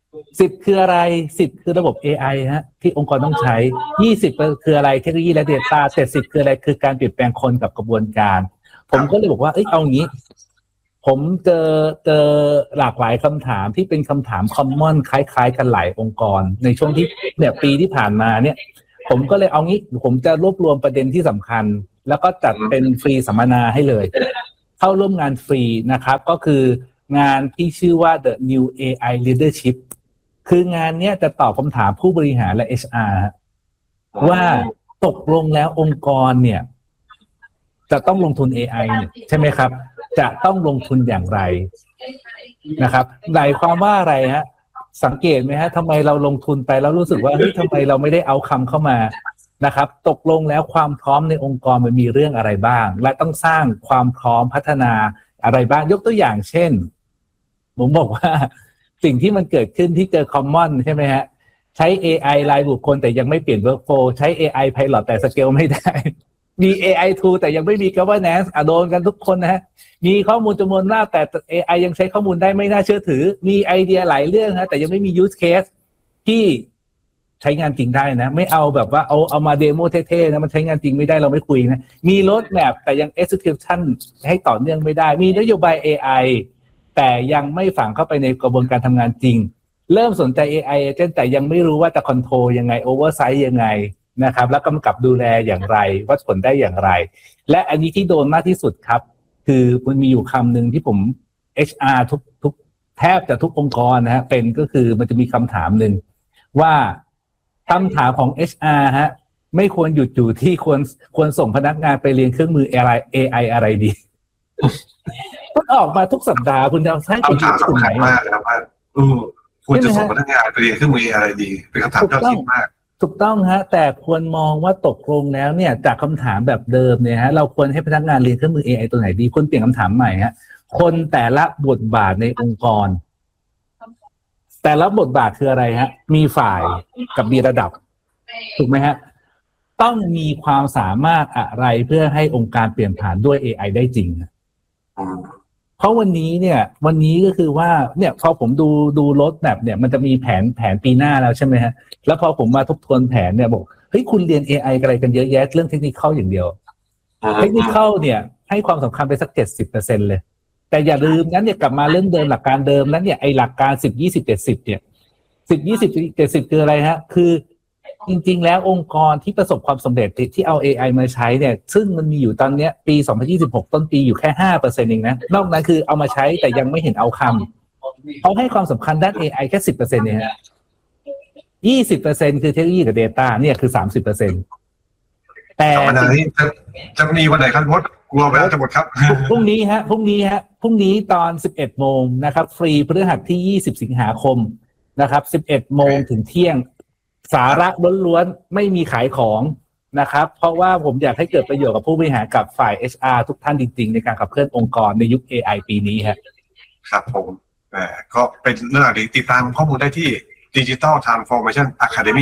สิบคืออะไรสิบคือระบบ เอ ไอ ฮะที่องค์กรต้องใช้ยี่สิบคืออะไรเทคโนโลยีและ data เจ็ดสิบคืออะไรคือการเปลี่ยนแปลงคนกับกระบวนการผมก็เลยบอกว่าเอ้ยเอางี้ผมเจอเจอหลากหลายคำถามที่เป็นคำถามคอมมอนคล้ายๆกันหลายองค์กรในช่วงที่เนี่ยปีที่ผ่านมาเนี่ยผมก็เลยเอางี้ผมจะรวบรวมประเด็นที่สำคัญแล้วก็จัดเป็นฟรีสัมมนาให้เลยเข้าร่วมงานฟรีนะครับก็คืองานที่ชื่อว่า The New เอ ไอ Leadership คืองานเนี้ยจะตอบคำถามผู้บริหารและ เอช อาร์ ว่าตกลงแล้วองค์กรเนี่ยจะต้องลงทุน เอ ไอ เนี่ยใช่ไหมครับจะต้องลงทุนอย่างไรนะครับหมายความว่าอะไรฮะสังเกตไหมฮะทำไมเราลงทุนไปแล้วรู้สึกว่าเฮ้ยทำไมเราไม่ได้เอาคำเข้ามานะครับตกลงแล้วความพร้อมในองค์กรมันมีเรื่องอะไรบ้างและต้องสร้างความพร้อมพัฒนาอะไรบ้างยกตัวอย่างเช่นผมบอกว่าสิ่งที่มันเกิดขึ้นที่เจอ common ใช่ไหมฮะใช้ เอ ไอ รายบุคคลแต่ยังไม่เปลี่ยน workflow ใช้ เอ ไอ pilot แต่สเกลไม่ได้มี เอ ไอ tool แต่ยังไม่มี governance อ่ะโดนกันทุกคนนะฮะมีข้อมูลจำนวนมากแต่ เอ ไอ ยังใช้ข้อมูลได้ไม่น่าเชื่อถือมีไอเดียหลายเรื่องฮะแต่ยังไม่มี use case ที่ใช้งานจริงได้นะไม่เอาแบบว่าเอาเอามาเดโมเท่ๆนะมันใช้งานจริงไม่ได้เราไม่คุยนะมี road map แต่ยัง execution ให้ต่อเนื่องไม่ได้มีนโยบาย เอ ไอ แต่ยังไม่ฝังเข้าไปในกระบวนการทำงานจริงเริ่มสนใจ เอ ไอ agent แต่ยังไม่รู้ว่าจะ control ยังไง oversight ยังไงนะครับแล้วกำกับดูแลอย่างไรวัดผลได้อย่างไรและอันนี้ที่โดนมากที่สุดครับคือมันมีอยู่คำหนึ่งที่ผม เอช อาร์ ทุกทุกแทบจะทุกองค์กรนะฮะเป็นก็คือมันจะมีคำถามหนึ่งว่าคำถามของ เอช อาร์ ฮะไม่ควรหยุดอยู่ที่ควรควรส่งพนักงานไปเรียนเครื่องมือ เอ ไอ เอ ไอ อะไรดีมันออกมาทุกสัปดาห์คุณจะให้ไปอยู่ที่ไหนมากนะครับว่าเออควรจะส่งพนักงานไปเรียนเครื่องมืออะไรดีเป็นคำถามยอดฮิตมากถูกต้องฮะแต่ควรมองว่าตกลงแล้วเนี่ยจากคำถามแบบเดิมเนี่ยฮะเราควรให้พนักงานเรียนเครื่องมือ เอ ไอ ตัวไหนดีควรเปลี่ยนคำถามใหม่ฮะคนแต่ละบทบาทในองค์กรแต่ละบทบาทคืออะไรฮะมีฝ่ายกับมีระดับถูกไหมฮะต้องมีความสามารถอะไรเพื่อให้องค์การเปลี่ยนผ่านด้วย เอ ไอ ได้จริงเพราะวันนี้เนี่ยวันนี้ก็คือว่าเนี่ยพอผมดูดูรถแบบเนี่ยมันจะมีแผนแผนปีหน้าแล้วใช่ไหมฮะแล้วพอผมมาทบทวนแผนเนี่ยบอกเฮ้ยคุณเรียน เอ ไอ อะไรกันเยอะแยะเรื่องเทคนิคเข้าอย่างเดียวเทคนิคเข้าเนี่ยให้ความสำคัญไปสัก เจ็ดสิบเปอร์เซ็นต์ เลยแต่อย่าลืมนั้นเนี่ยกลับมาเรื่องเดิมหลักการเดิมนั้นเนี่ยไอ้หลักการสิบ ยี่สิบ เจ็ดสิบเนี่ยสิบ ยี่สิบ เจ็ดสิบคืออะไรฮะคือจริงๆแล้วองค์กรที่ประสบความสำเร็จที่เอา เอ ไอ มาใช้เนี่ยซึ่งมันมีอยู่ตอนเนี้ยปีสองพันยี่สิบหกต้นปีอยู่แค่ ห้าเปอร์เซ็นต์ เองนะนอกนั้นคือเอามาใช้แต่ยังไม่เห็นเอาคำเขาให้ความสำคัญด้าน เอ ไอ แค่ สิบเปอร์เซ็นต์ เนี่ยฮะ ยี่สิบเปอร์เซ็นต์ คือเทคโนโลยีกับ data เนี่ยคือ สามสิบเปอร์เซ็นต์ แต่สัปดาห์นี้จะจะมีวันไหนครับมดกลัวไปแล้วจะหมดครับพรุ่งนี้ฮะพรุ่งนี้ฮะพรุ่งนี้ตอน สิบเอ็ดโมงนะครับฟรีพฤหัสที่ยี่สิบสิงหาคมนะครับ สิบเอ็ดโมงถึงเที่ยงสาระล้วนๆไม่มีขายของนะครับเพราะว่าผมอยากให้เกิดประโยชน์กับผู้บริหารกับฝ่าย เอช อาร์ ทุกท่านจริงๆในการขับเคลื่อนองค์กรในยุค เอ ไอ ปีนี้ครับครับผมอ่าก็เป็นเรื่องอะไรติดตามข้อมูลได้ที่ Digital Transformation Academy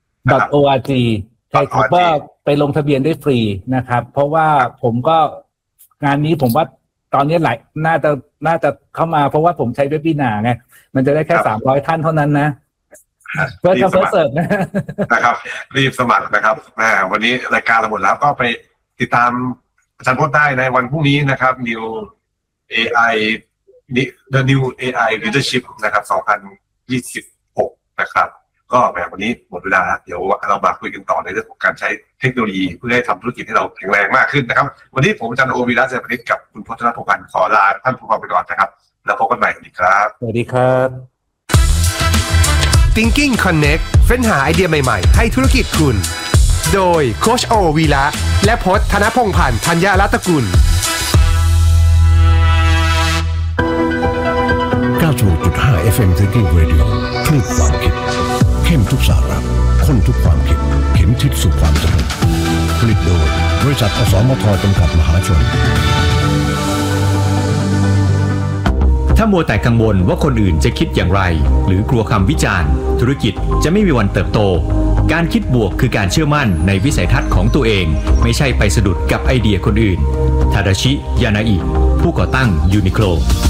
.org ใช่ครับว่าไปลงทะเบียนได้ฟรีนะครับเพราะว่าผมก็งานนี้ผมว่าตอนนี้หลายน่าจะน่าจะเข้ามาเพราะว่าผมใช้เว็บบินาร์ไงมันจะได้แค่สามร้อยท่านเท่านั้นนะเพื่อทำเพื่อเสิร์ฟนะนะครับรีบสมัครนะครับวันนี้รายการเราหมดแล้วก็ไปติดตามอาจารย์พจน์ได้ในวันพรุ่งนี้นะครับ New เอ ไอ The New เอ ไอ Leadership นะครับสองพันยี่สิบหกนะครับก็แบบวันนี้หมดเวลาแล้วเดี๋ยวเรามาคุยกันต่อในเรื่องของการใช้เทคโนโลยีเพื่อให้ทำธุรกิจให้เราแข็งแรงมากขึ้นนะครับวันนี้ผมอาจารย์โอวีระเจริญพนิชกับคุณพจน์ ณ พงษ์พันธ์ขอลาท่านผู้ฟังไปก่อนนะครับแล้วพบกันใหม่สวัสดีครับสวัสดีครับ Thinking Connect เฟ้นหาไอเดียใหม่ๆให้ธุรกิจคุณโดยโค้ชโอวีระและพจน์ ธนพงษ์พันธ์ธัญรัตนกุลเก้าสิบหกจุดห้า เอฟ เอ็ม Thinking Radio คลื่นความคิดเข้มทุกสาระข้นทุกความคิดเข็มทิศสู่ความสำเร็จผลิตโดยบริษัทอสมทจำกัดมหาชนถ้ามัวแต่กังวลว่าคนอื่นจะคิดอย่างไรหรือกลัวคำวิจารณ์ธุรกิจจะไม่มีวันเติบโตการคิดบวกคือการเชื่อมั่นในวิสัยทัศน์ของตัวเองไม่ใช่ไปสะดุดกับไอเดียคนอื่นทาดาชิ ยานาอิผู้ก่อตั้งยูนิโคล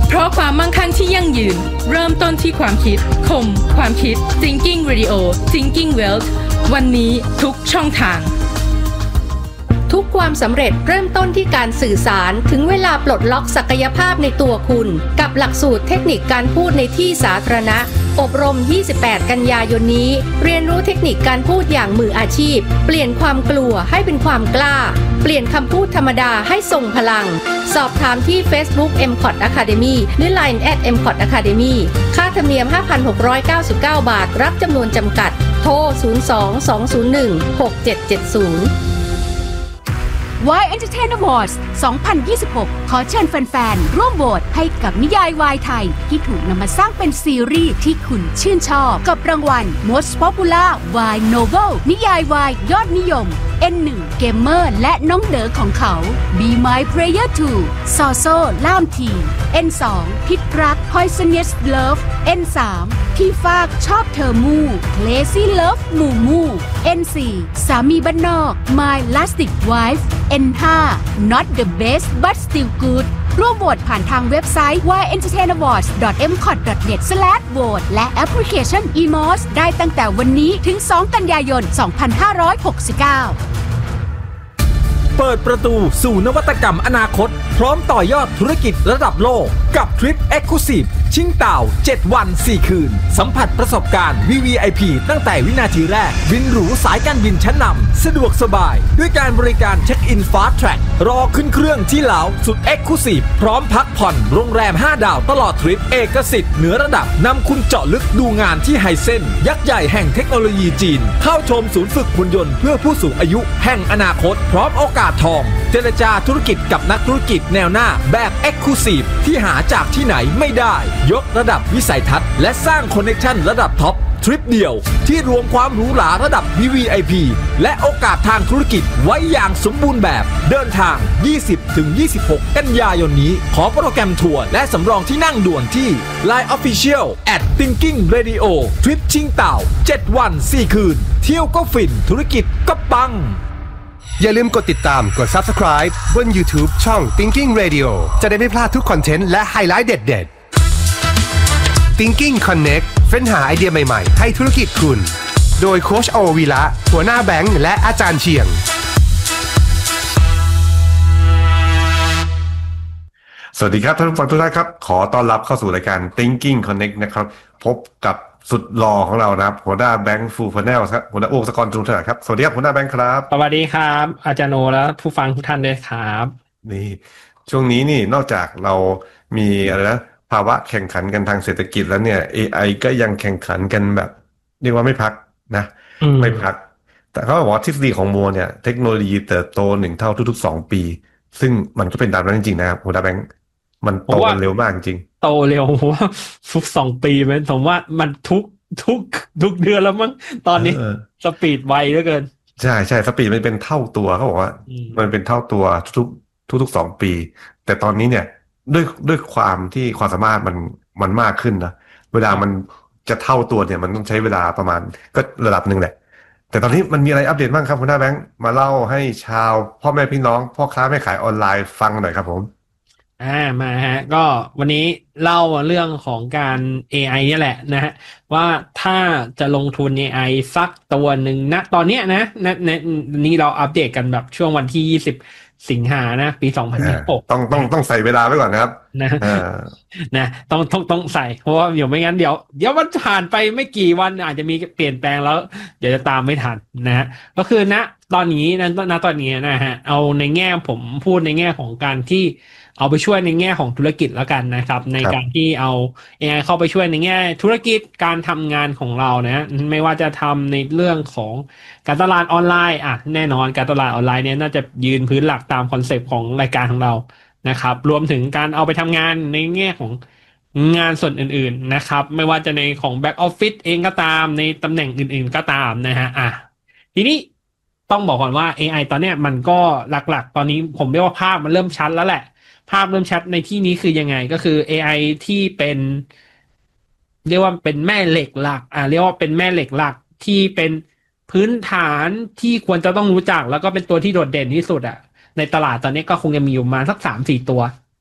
เพราะความมั่งคั่งที่ยั่งยืนเริ่มต้นที่ความคิดคมความคิด Thinking Radio Thinking Wealth วันนี้ทุกช่องทางทุกความสำเร็จเริ่มต้นที่การสื่อสารถึงเวลาปลดล็อกศักยภาพในตัวคุณกับหลักสูตรเทคนิคการพูดในที่สาธารณะอบรมยี่สิบแปดกันยายนนี้เรียนรู้เทคนิคการพูดอย่างมืออาชีพเปลี่ยนความกลัวให้เป็นความกล้าเปลี่ยนคำพูดธรรมดาให้ทรงพลังสอบถามที่ Facebook เอ็ม คอท Academy หรือ ไลน์ แอท เอ็ม คอท Academy ค่าธรรมเนียม ห้าพันหกร้อยเก้าสิบเก้า บาทรับจำนวนจำกัดโทรศูนย์ สอง สอง ศูนย์ หนึ่ง หก เจ็ด เจ็ด ศูนย์วาย Entertain Awards สองพันยี่สิบหก ขอเชิญแฟนๆร่วมโหวตให้กับนิยายวายไทยที่ถูกนำมาสร้างเป็นซีรีส์ที่คุณชื่นชอบกับรางวัล Most Popular Wine Novel นิยายวายยอดนิยม เอ็น หนึ่ง เกมเมอร์และน้องเด๋อของเขา Be My Player ทู ซอโซล่ามที เอ็น สอง พิษรัก Poisonous Love เอ็น สาม ที่ฟากชอบเธอมู Lazy Love มูมู เอ็น สี่ สามีบ้านนอก My Lastic Wife เอ็น ห้า Not the best but still good ร่วมโหวตผ่านทางเว็บไซต์ วาย เอนเตอร์เทน อวอร์ดส์ ดอท เอ็ม คอท ดอท เน็ต สแลช โหวต และแอปพลิเคชัน อี มอส ได้ตั้งแต่วันนี้ถึง สอง กันยายน สองพันห้าร้อยหกสิบเก้าเปิดประตูสู่นวัตกรรมอนาคตพร้อมต่อยอดธุรกิจระดับโลกกับทริป Exclusive ชิงเต่าเจ็ดวันสี่คืนสัมผัสประสบการณ์ วี วี ไอ พี ตั้งแต่วินาทีแรกบินหรูสายการบินชั้นนำสะดวกสบายด้วยการบริการเช็คอิน Fast Track รอขึ้นเครื่องที่เหลาสุด Exclusive พร้อมพักผ่อนโรงแรมห้าดาวตลอดทริปเอกสิทธิ์เหนือระดับนำคุณเจาะลึกดูงานที่ไฮเซนยักษ์ใหญ่แห่งเทคโนโลยีจีนเข้าชมศูนย์ฝึกหุ่นยนต์เพื่อผู้สูงอายุแห่งอนาคตพร้อมโอกาสทองเจรจาธุรกิจกับนักธุรกิจแนวหน้าแบบ Exclusive ที่หาจากที่ไหนไม่ได้ยกระดับวิสัยทัศน์และสร้างคอนเนคชั่นระดับท็อปทริปเดียวที่รวมความหรูหราระดับ วี วี ไอ พี และโอกาสทางธุรกิจไว้อย่างสมบูรณ์แบบเดินทาง ยี่สิบถึงยี่สิบหก กันยายนนี้ขอโปรแกรมทัวร์และสำรองที่นั่งด่วนที่ ไลน์ Official แอท Thinking Radio ทริปชิงเต่าเจ็ดวันสี่คืนเที่ยวก็ฟินธุรกิจก็ปังอย่าลืมกดติดตามกด Subscribe บน YouTube ช่อง Thinking Radio จะได้ไม่พลาดทุกคอนเทนต์และไฮไลท์เด็ดๆ Thinking Connect เฟ้นหาไอเดียใหม่ๆให้ธุรกิจคุณโดยโค้ชโอวีระหัวหน้าแบงค์และอาจารย์เชียงสวัสดีครับท่านผู้ฟังทุกท่านครับขอต้อนรับเข้าสู่รายการ Thinking Connect นะครับพบกับสุดหล่อของเรานะครับหัวหน้าแบงค์ฟูลพาเนลครับหัวหน้าโอ๊คสกรจุงเถิดครับสวัสดีครับหัวหน้าแบงค์ครับสวัสดีครับอาจารย์โนและผู้ฟังทุกท่านด้วยครับนี่ช่วงนี้นี่นอกจากเรามีอะไรนะภาวะแข่งขันกันทางเศรษฐกิจแล้วเนี่ย เอ ไอ ก็ยังแข่งขันกันแบบเรียกว่าไม่พักนะไม่พักแต่เขาบอกว่าทฤษฎีของโมเนี่ยเทคโนโลยีเติบโตหนึ่งเท่าทุกๆสองปีซึ่งมันก็เป็นตามนั้นจริงๆนะครับหัวหน้าแบงค์มันโตเร็วมากจริงโตเร็วว่าทุกสองปีมันผมว่ามันทุกทุกทุกเดือนแล้วมั้งตอนนี้สปีดไวเหลือเกินใช่ใช่สปีดมันเป็นเท่าตัวเขาบอกว่ามันเป็นเท่าตัวทุกทุกทุกสองปีแต่ตอนนี้เนี่ยด้วยด้วยความที่ความสามารถมันมันมากขึ้นนะเวลามันจะเท่าตัวเนี่ยมันต้องใช้เวลาประมาณก็ระดับหนึ่งแหละแต่ตอนนี้มันมีอะไรอัปเดตบ้างครับคุณหน้าแบงค์มาเล่าให้ชาวพ่อแม่พี่น้องพ่อค้าแม่ขายออนไลน์ฟังหน่อยครับผมอ่ามาฮะก็วันนี้เล่าเรื่องของการ เอ ไอ เนี่ยแหละนะฮะว่าถ้าจะลงทุน เอ ไอ สักตัวหนึ่งนะตอนเนี้ยนะนะนี่เราอัปเดตกันแบบช่วงวันที่ยี่สิบสิงหานะปีสองพันยี่สิบหกต้องต้องต้องใส่เวลาไว้ก่อนนะครับนะนะต้องต้องต้องใส่เพราะว่าเดี๋ยวไม่งั้นเดี๋ยวเดี๋ยวมันผ่านไปไม่กี่วันอาจจะมีเปลี่ยนแปลงแล้วเดี๋ยวจะตามไม่ทันนะฮะก็คือณตอนนี้นะณตอนนี้นะฮะเอาในแง่ผมพูดในแง่ของการที่เอาไปช่วยในแง่ของธุรกิจแล้วกันนะครับในการที่เอา เอ ไอ เข้าไปช่วยในแง่ธุรกิจการทำงานของเรานะไม่ว่าจะทำในเรื่องของการตลาดออนไลน์อ่ะแน่นอนการตลาดออนไลน์เนี่ยน่าจะยืนพื้นหลักตามคอนเซปต์ของรายการของเรานะครับรวมถึงการเอาไปทำงานในแง่ของงานส่วนอื่นๆนะครับไม่ว่าจะในของแบ็กออฟฟิศเองก็ตามในตำแหน่งอื่นๆก็ตามนะฮะอ่ะทีนี้ต้องบอกก่อนว่า เอ ไอ ตอนเนี้ยมันก็หลักๆตอนนี้ผมเรียกว่าภาพมันเริ่มชัดแล้วแหละภาพเริ่มชัดในที่นี้คือยังไงก็คือ เอ ไอ ที่เป็นเรียกว่าเป็นแม่เหล็กหลักอ่าเรียกว่าเป็นแม่เหล็กหลักที่เป็นพื้นฐานที่ควรจะต้องรู้จักแล้วก็เป็นตัวที่โดดเด่นที่สุดอ่ะในตลาดตอนนี้ก็คงจะมีอยู่มาสัก สามสี่ ตัว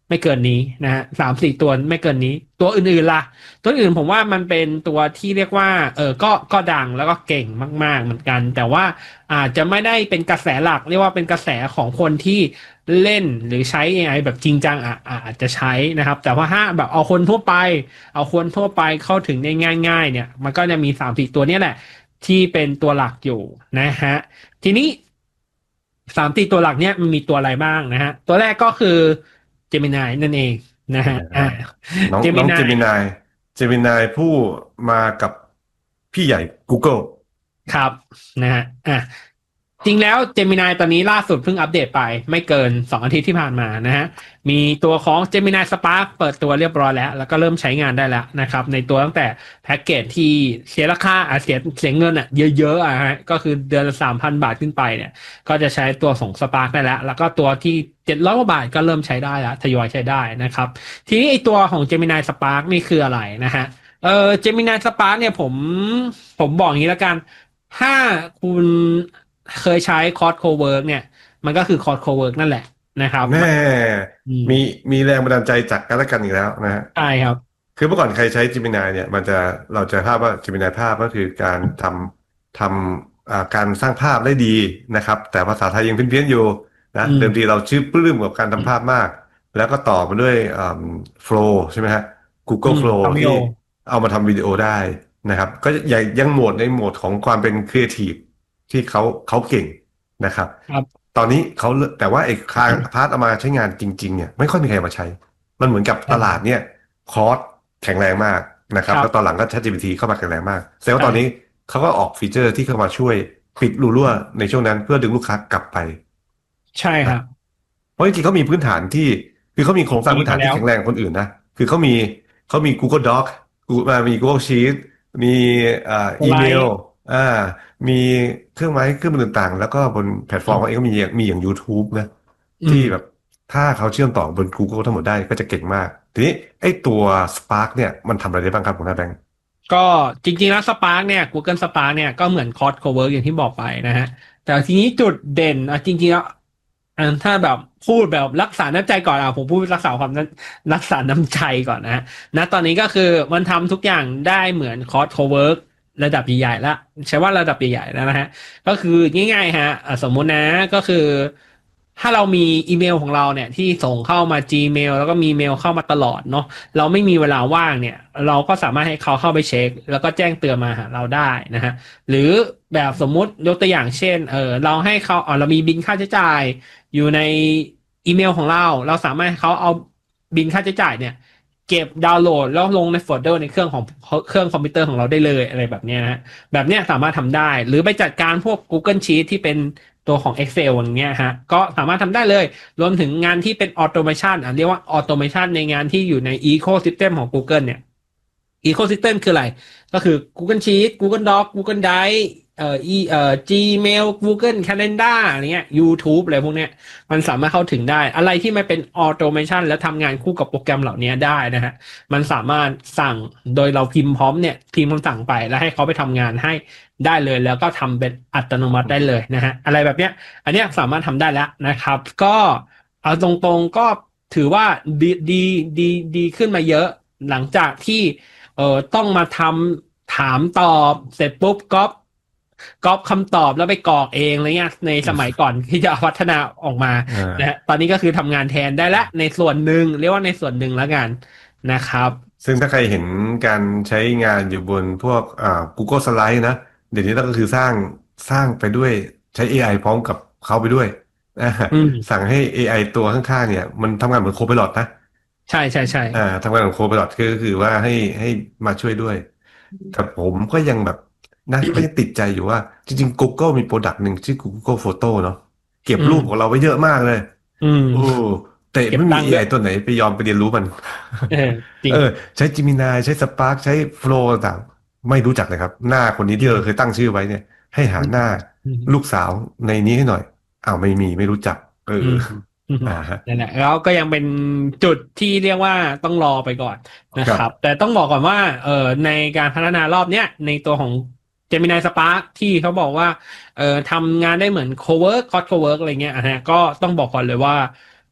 ไม่เกินนี้นะฮะสามสี่ตัวไม่เกินนี้ตัวอื่นๆล่ะตัวอื่นผมว่ามันเป็นตัวที่เรียกว่าเออก็ก็ดังแล้วก็เก่งมากๆเหมือนกันแต่ว่าอาจจะไม่ได้เป็นกระแสหลักเรียกว่าเป็นกระแสของคนที่เล่นหรือใช้ เอ ไอ แบบจริงจังอ่ะอาจจะใช้นะครับแต่ว่าถ้าแบบเอาคนทั่วไปเอาคนทั่วไปเข้าถึงได้ง่ายๆเนี่ยมันก็จะมีสามสี่ตัวนี้แหละที่เป็นตัวหลักอยู่นะฮะทีนี้สามสี่ตัวหลักเนี่ยมันมีตัวอะไรบ้างนะฮะตัวแรกก็คือGemini นั่นเองนะฮะอ่าน้องน้อง Gemini Gemini ผู้มากับพี่ใหญ่ Google ครับนะฮะอ่ะจริงแล้ว Gemini ตอนนี้ล่าสุดเพิ่งอัปเดตไปไม่เกินสองอาทิตย์ที่ผ่านมานะฮะมีตัวของ Gemini Spark เปิดตัวเรียบร้อยแล้วแล้วก็เริ่มใช้งานได้แล้วนะครับในตัวตั้งแต่แพ็กเกจที่เสียราคาอ่ะเสียเสียเงินอ่ะเยอะๆอ่ะฮะก็คือเดือนละ สามพัน บาทขึ้นไปเนี่ยก็จะใช้ตัวของ Spark ได้แล้วแล้วก็ตัวที่เจ็ดร้อยกว่าบาทก็เริ่มใช้ได้แล้วทยอยใช้ได้นะครับทีนี้ไอตัวของ Gemini Spark นี่คืออะไรนะฮะเอ่อ Gemini Spark เนี่ยผมผมบอกอย่างนี้แล้วกันถ้าคุณเคยใช้ Claude Cowork เนี่ยมันก็คือ Claude Cowork นั่นแหละนะครับแม่มีมีแรงบันดาลใจจากกันและกันอีกแล้วนะฮะใช่ครับคือเมื่อก่อนใครใช้ Gemini เนี่ยมันจะเราจะภาพว่า Gemini ภาพก็คือการทำทำอ่าการสร้างภาพได้ดีนะครับแต่ภาษาไทยยังเพี้ยนๆอยู่นะเดิมทีเราชื่อปลื้มกับการทำภาพมากแล้วก็ต่อมาด้วยอ่า Flow ใช่ไหมฮะ Google Flow ที่เอามาทำวิดีโอได้นะครับก็ยังยังโหมดในโหมดของความเป็นครีเอทีฟที่เขาเขาเก่งนะครับตอนนี้เขาแต่ว่าไอ้คลางพาร์ทเอามาใช้งานจริงๆเนี่ยไม่ค่อยมีใครมาใช้มันเหมือนกับตลาดเนี่ยคอร์สแข็งแรงมากนะครับแล้วตอนหลังก็ ChatGPT เข้ามาแข็งแรงมากแสดงว่าตอนนี้เขาก็ออกฟีเจอร์ที่เข้ามาช่วยปิดรูรั่วในช่วงนั้นเพื่อดึงลูกค้ากลับไปใช่ครับเพราะจริงๆเขามีพื้นฐานที่คือเขามีโครงสร้างพื้นฐานที่แข็งแรงคนอื่นนะคือเขามีเขามี Google Doc มี Google Sheet มีอ่าอีเมลอ่ามีเครื่องไม้เครื่องมือต่างๆแล้วก็บนแพลตฟอร์มเขาเองก็มีมีอย่าง YouTube นะที่แบบถ้าเขาเชื่อมต่อบน Google ทั้งหมดได้ก็จะเก่งมากทีนี้ไอ้ตัว Spark เนี่ยมันทำอะไรได้บ้างครับคุณน้าแบงค์ก็จริงๆแล้ว Spark เนี่ย Google Spark เนี่ยก็เหมือน Claude Cowork อย่างที่บอกไปนะฮะแต่ทีนี้จุดเด่นอ่ะจริงๆแล้วถ้าแบบพูดแบบรักษาน้ำใจก่อนอ่ะผมพูดรักษาความรักษาน้ำใจก่อนนะฮะณตอนนี้ก็คือมันทำทุกอย่างได้เหมือน Claude Coworkระดับใหญ่ๆแล้วใช้ว่าระดับใหญ่ๆแล้วนะฮะก็คือง่ายๆฮะสมมุตินะก็คือถ้าเรามีอีเมลของเราเนี่ยที่ส่งเข้ามา Gmail แล้วก็มีเมลเข้ามาตลอดเนาะเราไม่มีเวลาว่างเนี่ยเราก็สามารถให้เขาเข้าไปเช็คแล้วก็แจ้งเตือนมาหาเราได้นะฮะหรือแบบสมมุติยกตัวอย่างเช่นเออเราให้เขาอ๋อเรามีบิลค่าใช้จ่ายอยู่ในอีเมลของเราเราสามารถให้เขาเอาบิลค่าใช้จ่ายเนี่ยเก็บดาวน์โหลดแล้วลงในโฟลเดอร์ในเครื่องของเครื่องคอมพิวเตอร์ของเราได้เลยอะไรแบบนี้นะแบบเนี้ยสามารถทำได้หรือไปจัดการพวก Google Sheet ที่เป็นตัวของ Excel อย่างเงี้ยฮะก็สามารถทำได้เลยรวมถึงงานที่เป็นออโตเมชันอ่ะเรียกว่าออโตเมชันในงานที่อยู่ใน Ecosystem ของ Google เนี่ย Ecosystem คืออะไรก็คือ Google Sheet Google Doc Google Drive เอ่อเอ่อ Gmail Google Calendar อะไรเงี้ย YouTube อะไรพวกเนี้ยมันสามารถเข้าถึงได้อะไรที่มันเป็นออโตเมชันและทำงานคู่กับโปรแกรมเหล่านี้ได้นะฮะมันสามารถสั่งโดยเราพิมพ์พร้อมเนี่ยพิมพ์คำสั่งไปแล้วให้เขาไปทำงานให้ได้เลยแล้วก็ทำเป็นอัตโนมัติได้เลยนะฮะอะไรแบบเนี้ยอันเนี้ยสามารถทำได้แล้วนะครับก็เอาตรงๆก็ถือว่าดีดีดีดีขึ้นมาเยอะหลังจากที่เอ่อต้องมาทำถามตอบเสร็จปุ๊บก๊อปก๊อปคำตอบแล้วไปกรอกเองอะไรเงี้ยในสมัยก่อนที่จะพัฒนาออกมานะฮะตอนนี้ก็คือทำงานแทนได้ละในส่วนหนึ่งเรียกว่าในส่วนหนึ่งแล้วกันนะครับซึ่งถ้าใครเห็นการใช้งานอยู่บนพวกอ่า Google Slide นะเดี๋ยวนี้ก็คือสร้างสร้างไปด้วยใช้ เอ ไอ พร้อมกับเขาไปด้วยสั่งให้ เอ ไอ ตัวข้างๆเนี่ยมันทำงานเหมือนโคไพลอตนะใช่ใช่ใช่อ่าทำงานเหมือนโคไพลอตก็คือว่าให้ให้มาช่วยด้วยแต่ผมก็ยังแบบนะก็ยังติดใจอยู่ว่าจริงๆ Google มีโปรดักต์หนึ่งชื่อ Google Photo เนาะเก็บรูปของเราไว้เยอะมากเลยโอ้แต่ไม่มี เอ ไอ ตัวไหนไปยอมไปเรียนรู้มันเออใช้ Gemini ใช้ Spark ใช้ Flow ต่างไม่รู้จักเลยครับหน้าคนนี้ที่เราเคยตั้งชื่อไว้เนี่ยให้หาหน้าลูกสาวในนี้ให้หน่อยอ้าวไม่มีไม่รู้จักเอออ่าฮะนั่นแหละแล้วก็ยังเป็นจุดที่เรียกว่าต้องรอไปก่อนนะครับแต่ต้องบอกก่อนว่าเออในการพัฒนารอบเนี้ยในตัวของGemini Spark ที่เขาบอกว่าเอ่อทำงานได้เหมือน Cowork Claude Cowork อะไรเงี้ยนะฮะก็ต้องบอกก่อนเลยว่า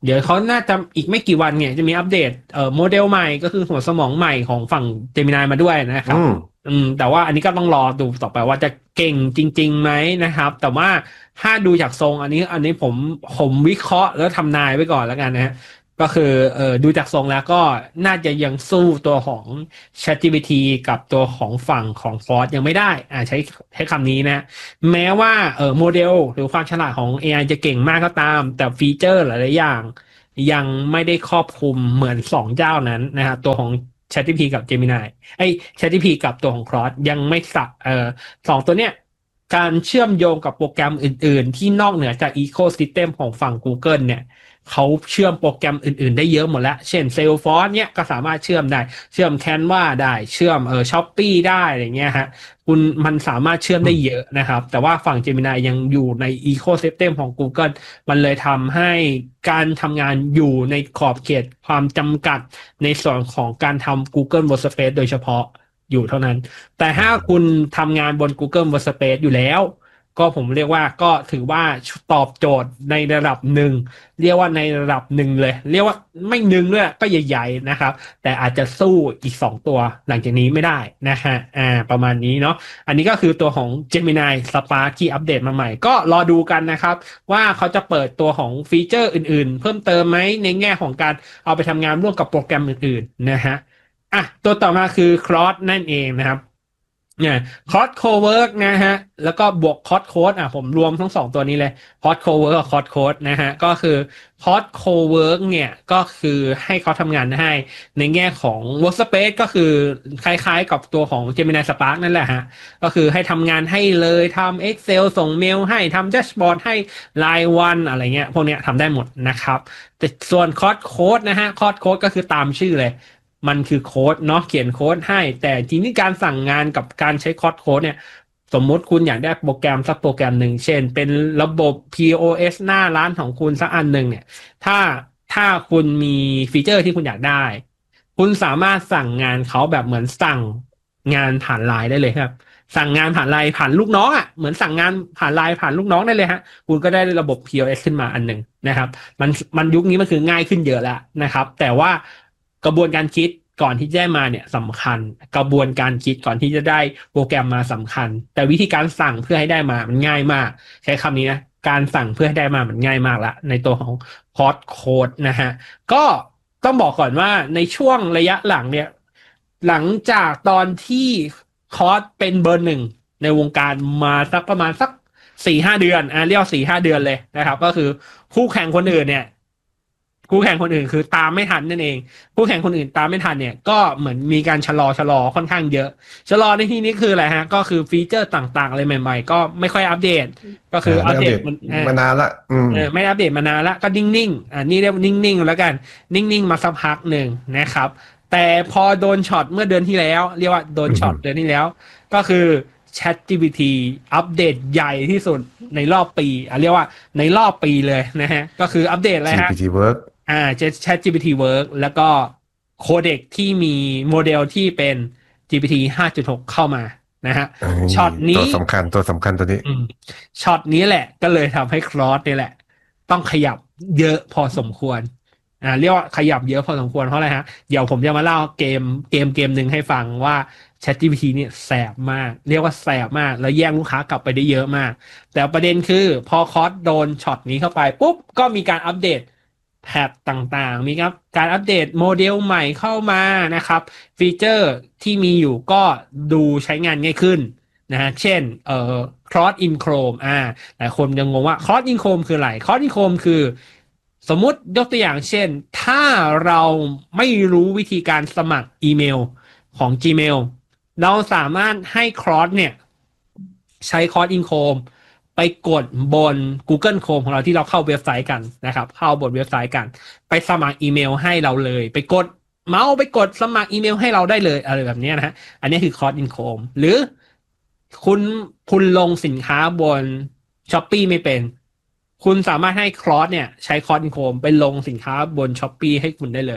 เดี๋ยวเขาน่าจะอีกไม่กี่วันเนี่ยจะมีอัปเดตเอ่อโมเดลใหม่ก็คือหัวสมองใหม่ของฝั่ง Gemini มาด้วยนะครับอืมแต่ว่าอันนี้ก็ต้องรอดูต่อไปว่าจะเก่งจริงๆไหมนะครับแต่ว่าถ้าดูจากทรงอันนี้อันนี้ผมผมวิเคราะห์แล้วทำนายไว้ก่อนแล้วกันนะฮะก็คือเอ่อดูจากทรงแล้วก็น่าจะยังสู้ตัวของ ChatGPT กับตัวของฝั่งของ Claude ยังไม่ได้อ่าใช้ใช้คำนี้นะแม้ว่าเอ่อโมเดลหรือความฉลาดของ เอ ไอ จะเก่งมากก็ตามแต่ฟีเจอร์หลายๆอย่างยังไม่ได้ครอบคลุมเหมือนสองเจ้านั้นนะฮะตัวของ ChatGPT กับ Gemini ไอ้ ChatGPT กับตัวของ Claude ยังไม่สักเอ่อสองตัวเนี้ยการเชื่อมโยงกับโปรแกรมอื่นๆที่นอกเหนือจาก Ecosystem ของฝั่ง Google เนี่ยเขาเชื่อมโปรแกรมอื่นๆได้เยอะหมดแล้วเช่น Salesforce เนี่ยก็สามารถเชื่อมได้เชื่อม Canva ได้เชื่อมเออ Shopee ได้อะไรเงี้ยฮะคุณมันสามารถเชื่อมได้เยอะนะครับแต่ว่าฝั่ง Gemini ยังอยู่ใน Ecosystem ของ Google มันเลยทำให้การทำงานอยู่ในขอบเขตความจำกัดในส่วนของการทำ Google Workspace โดยเฉพาะอยู่เท่านั้นแต่ถ้าคุณทำงานบน Google Workspace อยู่แล้วก็ผมเรียกว่าก็ถือว่าตอบโจทย์ในระดับหนึ่งเรียกว่าในระดับหนึ่งเลยเรียกว่าไม่หนึ่งด้วยก็ใหญ่ๆนะครับแต่อาจจะสู้อีกสองตัวหลังจากนี้ไม่ได้นะฮะอ่าประมาณนี้เนาะอันนี้ก็คือตัวของ Gemini Spark ที่อัปเดตมาใหม่ก็รอดูกันนะครับว่าเขาจะเปิดตัวของฟีเจอร์อื่นๆเพิ่มเติมไหมในแง่ของการเอาไปทำงานร่วมกับโปรแกรมอื่นๆนะฮะอ่ะตัวต่อมาคือ Claude นั่นเองนะครับเนี่ยคอร์สโคเวิร์กนะฮะแล้วก็บวกคอร์สโค้ดอ่ะผมรวมทั้งสองตัวนี้เลยคอร์สโคเวิร์กกับคอร์สโค้ดนะฮะก็คือคอร์สโคเวิร์กเนี่ยก็คือให้เขาทำงานให้ในแง่ของ Workspace ก็คือคล้ายๆกับตัวของ Gemini Spark นั่นแหละฮะก็คือให้ทำงานให้เลยทำ Excel ส่งเมลให้ทำแดชบอร์ดให้รายวันอะไรเงี้ยพวกเนี้ยทำได้หมดนะครับแต่ส่วนคอร์สโค้ดนะฮะคอร์สโค้ดก็คือตามชื่อเลยมันคือโค้ดเนาะเขียนโค้ดให้แต่ทีนี้การสั่งงานกับการใช้คอร์สโค้ดเนี่ยสมมุติคุณอยากได้โปรแกรมสักโปรแกรมหนึ่งเช่นเป็นระบบ พี โอ เอส หน้าร้านของคุณสักอันหนึ่งเนี่ยถ้าถ้าคุณมีฟีเจอร์ที่คุณอยากได้คุณสามารถสั่งงานเขาแบบเหมือนสั่งงานผ่านไลน์ได้เลยครับสั่งงานผ่านไลน์ผ่านลูกน้องอ่ะเหมือนสั่งงานผ่านไลน์ผ่านลูกน้องได้เลยฮะคุณก็ได้ระบบ พี โอ เอส ขึ้นมาอันหนึ่งนะครับมันมันยุคนี้มันคือง่ายขึ้นเยอะแล้วนะครับแต่ว่ากระบวนการคิดก่อนที่จะได้มาเนี่ยสำคัญกระบวนการคิดก่อนที่จะได้โปรแกรมมาสำคัญแต่วิธีการสั่งเพื่อให้ได้มามันง่ายมากใช้คำนี้นะการสั่งเพื่อให้ได้มามันง่ายมากละในตัวของคอร์สโค้ดนะฮะก็ต้องบอกก่อนว่าในช่วงระยะหลังเนี่ยหลังจากตอนที่คอร์สเป็นเบอร์หนึ่งในวงการมาสักประมาณสักสี่ห้าเดือนอ่ะเรียกสี่ห้าเดือนเลยนะครับก็คือคู่แข่งคนอื่นเนี่ยคู่แข่งคนอื่นคือตามไม่ทันนั่นเองคู่แข่งคนอื่นตามไม่ทันเนี่ยก็เหมือนมีการชะลอชะลอค่อนข้างเยอะชะลอในที่นี้คืออะไรฮะก็คือฟีเจอร์ต่างๆอะไรใหม่ๆก็ไม่ค่อยอัปเดตก็คืออัปเดตมานานละเออไม่อัปเดตมานานละก็นิ่งๆอ่านี่เรียกนิ่งๆแล้วกันนิ่งๆมาสักพักหนึ่งนะครับแต่พอโดนช็อตเมื่อเดือนที่แล้วเรียกว่าโดนช็อตเดือนที่แล้วก็คือ ChatGPT อัปเดตใหญ่ที่สุดในรอบปีอ่ะเรียกว่าในรอบปีเลยนะฮะก็คืออัปเดตอะไรฮะจี พี ที Work อ่า ChatGPT Work แล้วก็โคเด็กที่มีโมเดลที่เป็น จี พี ที ห้าจุดหก เข้ามานะฮะช็อตนี้ตัวสำคัญตัวสำคัญตัวนี้ช็อตนี้แหละก็เลยทำให้ Claude นี่แหละต้องขยับเยอะพอสมควรอ่าเรียกว่าขยับเยอะพอสมควรเพราะอะไรฮะเดี๋ยวผมจะมาเล่าเกมเกมเกมหนึ่งให้ฟังว่า ChatGPT เนี่ยแสบมากเรียกว่าแสบมากแล้วแย่งลูกค้ากลับไปได้เยอะมากแต่ประเด็นคือพอ Claude โดนช็อตนี้เข้าไปปุ๊บก็มีการอัปเดตแท็บต่างๆมีครับการอัปเดตโมเดลใหม่เข้ามานะครับฟีเจอร์ที่มีอยู่ก็ดูใช้งานง่ายขึ้นนะฮะเช่นเอ่อ Claude in Chrome อ่าหลายคนยังงงว่า Claude in Chrome คืออะไร Claude in Chrome คือสมมุติยกตัวอย่างเช่นถ้าเราไม่รู้วิธีการสมัครอีเมลของ Gmail เราสามารถให้ Claude เนี่ยใช้ Claude in Chromeไปกดบน Google Chrome ของเราที่เราเข้าเว็บไซต์กันนะครับเข้าบนเว็บไซต์กันไปสมัครอีเมลให้เราเลยไปกดเมาส์ไปกดสมัครอีเมลให้เราได้เลยอะไรแบบนี้นะฮะอันนี้คือ Claude in Chrome หรือคุณคุณลงสินค้าบน Shopee ไม่เป็นคุณสามารถให้ Claude เนี่ยใช้ Claude in Chrome ไปลงสินค้าบน Shopee ให้คุณได้เลย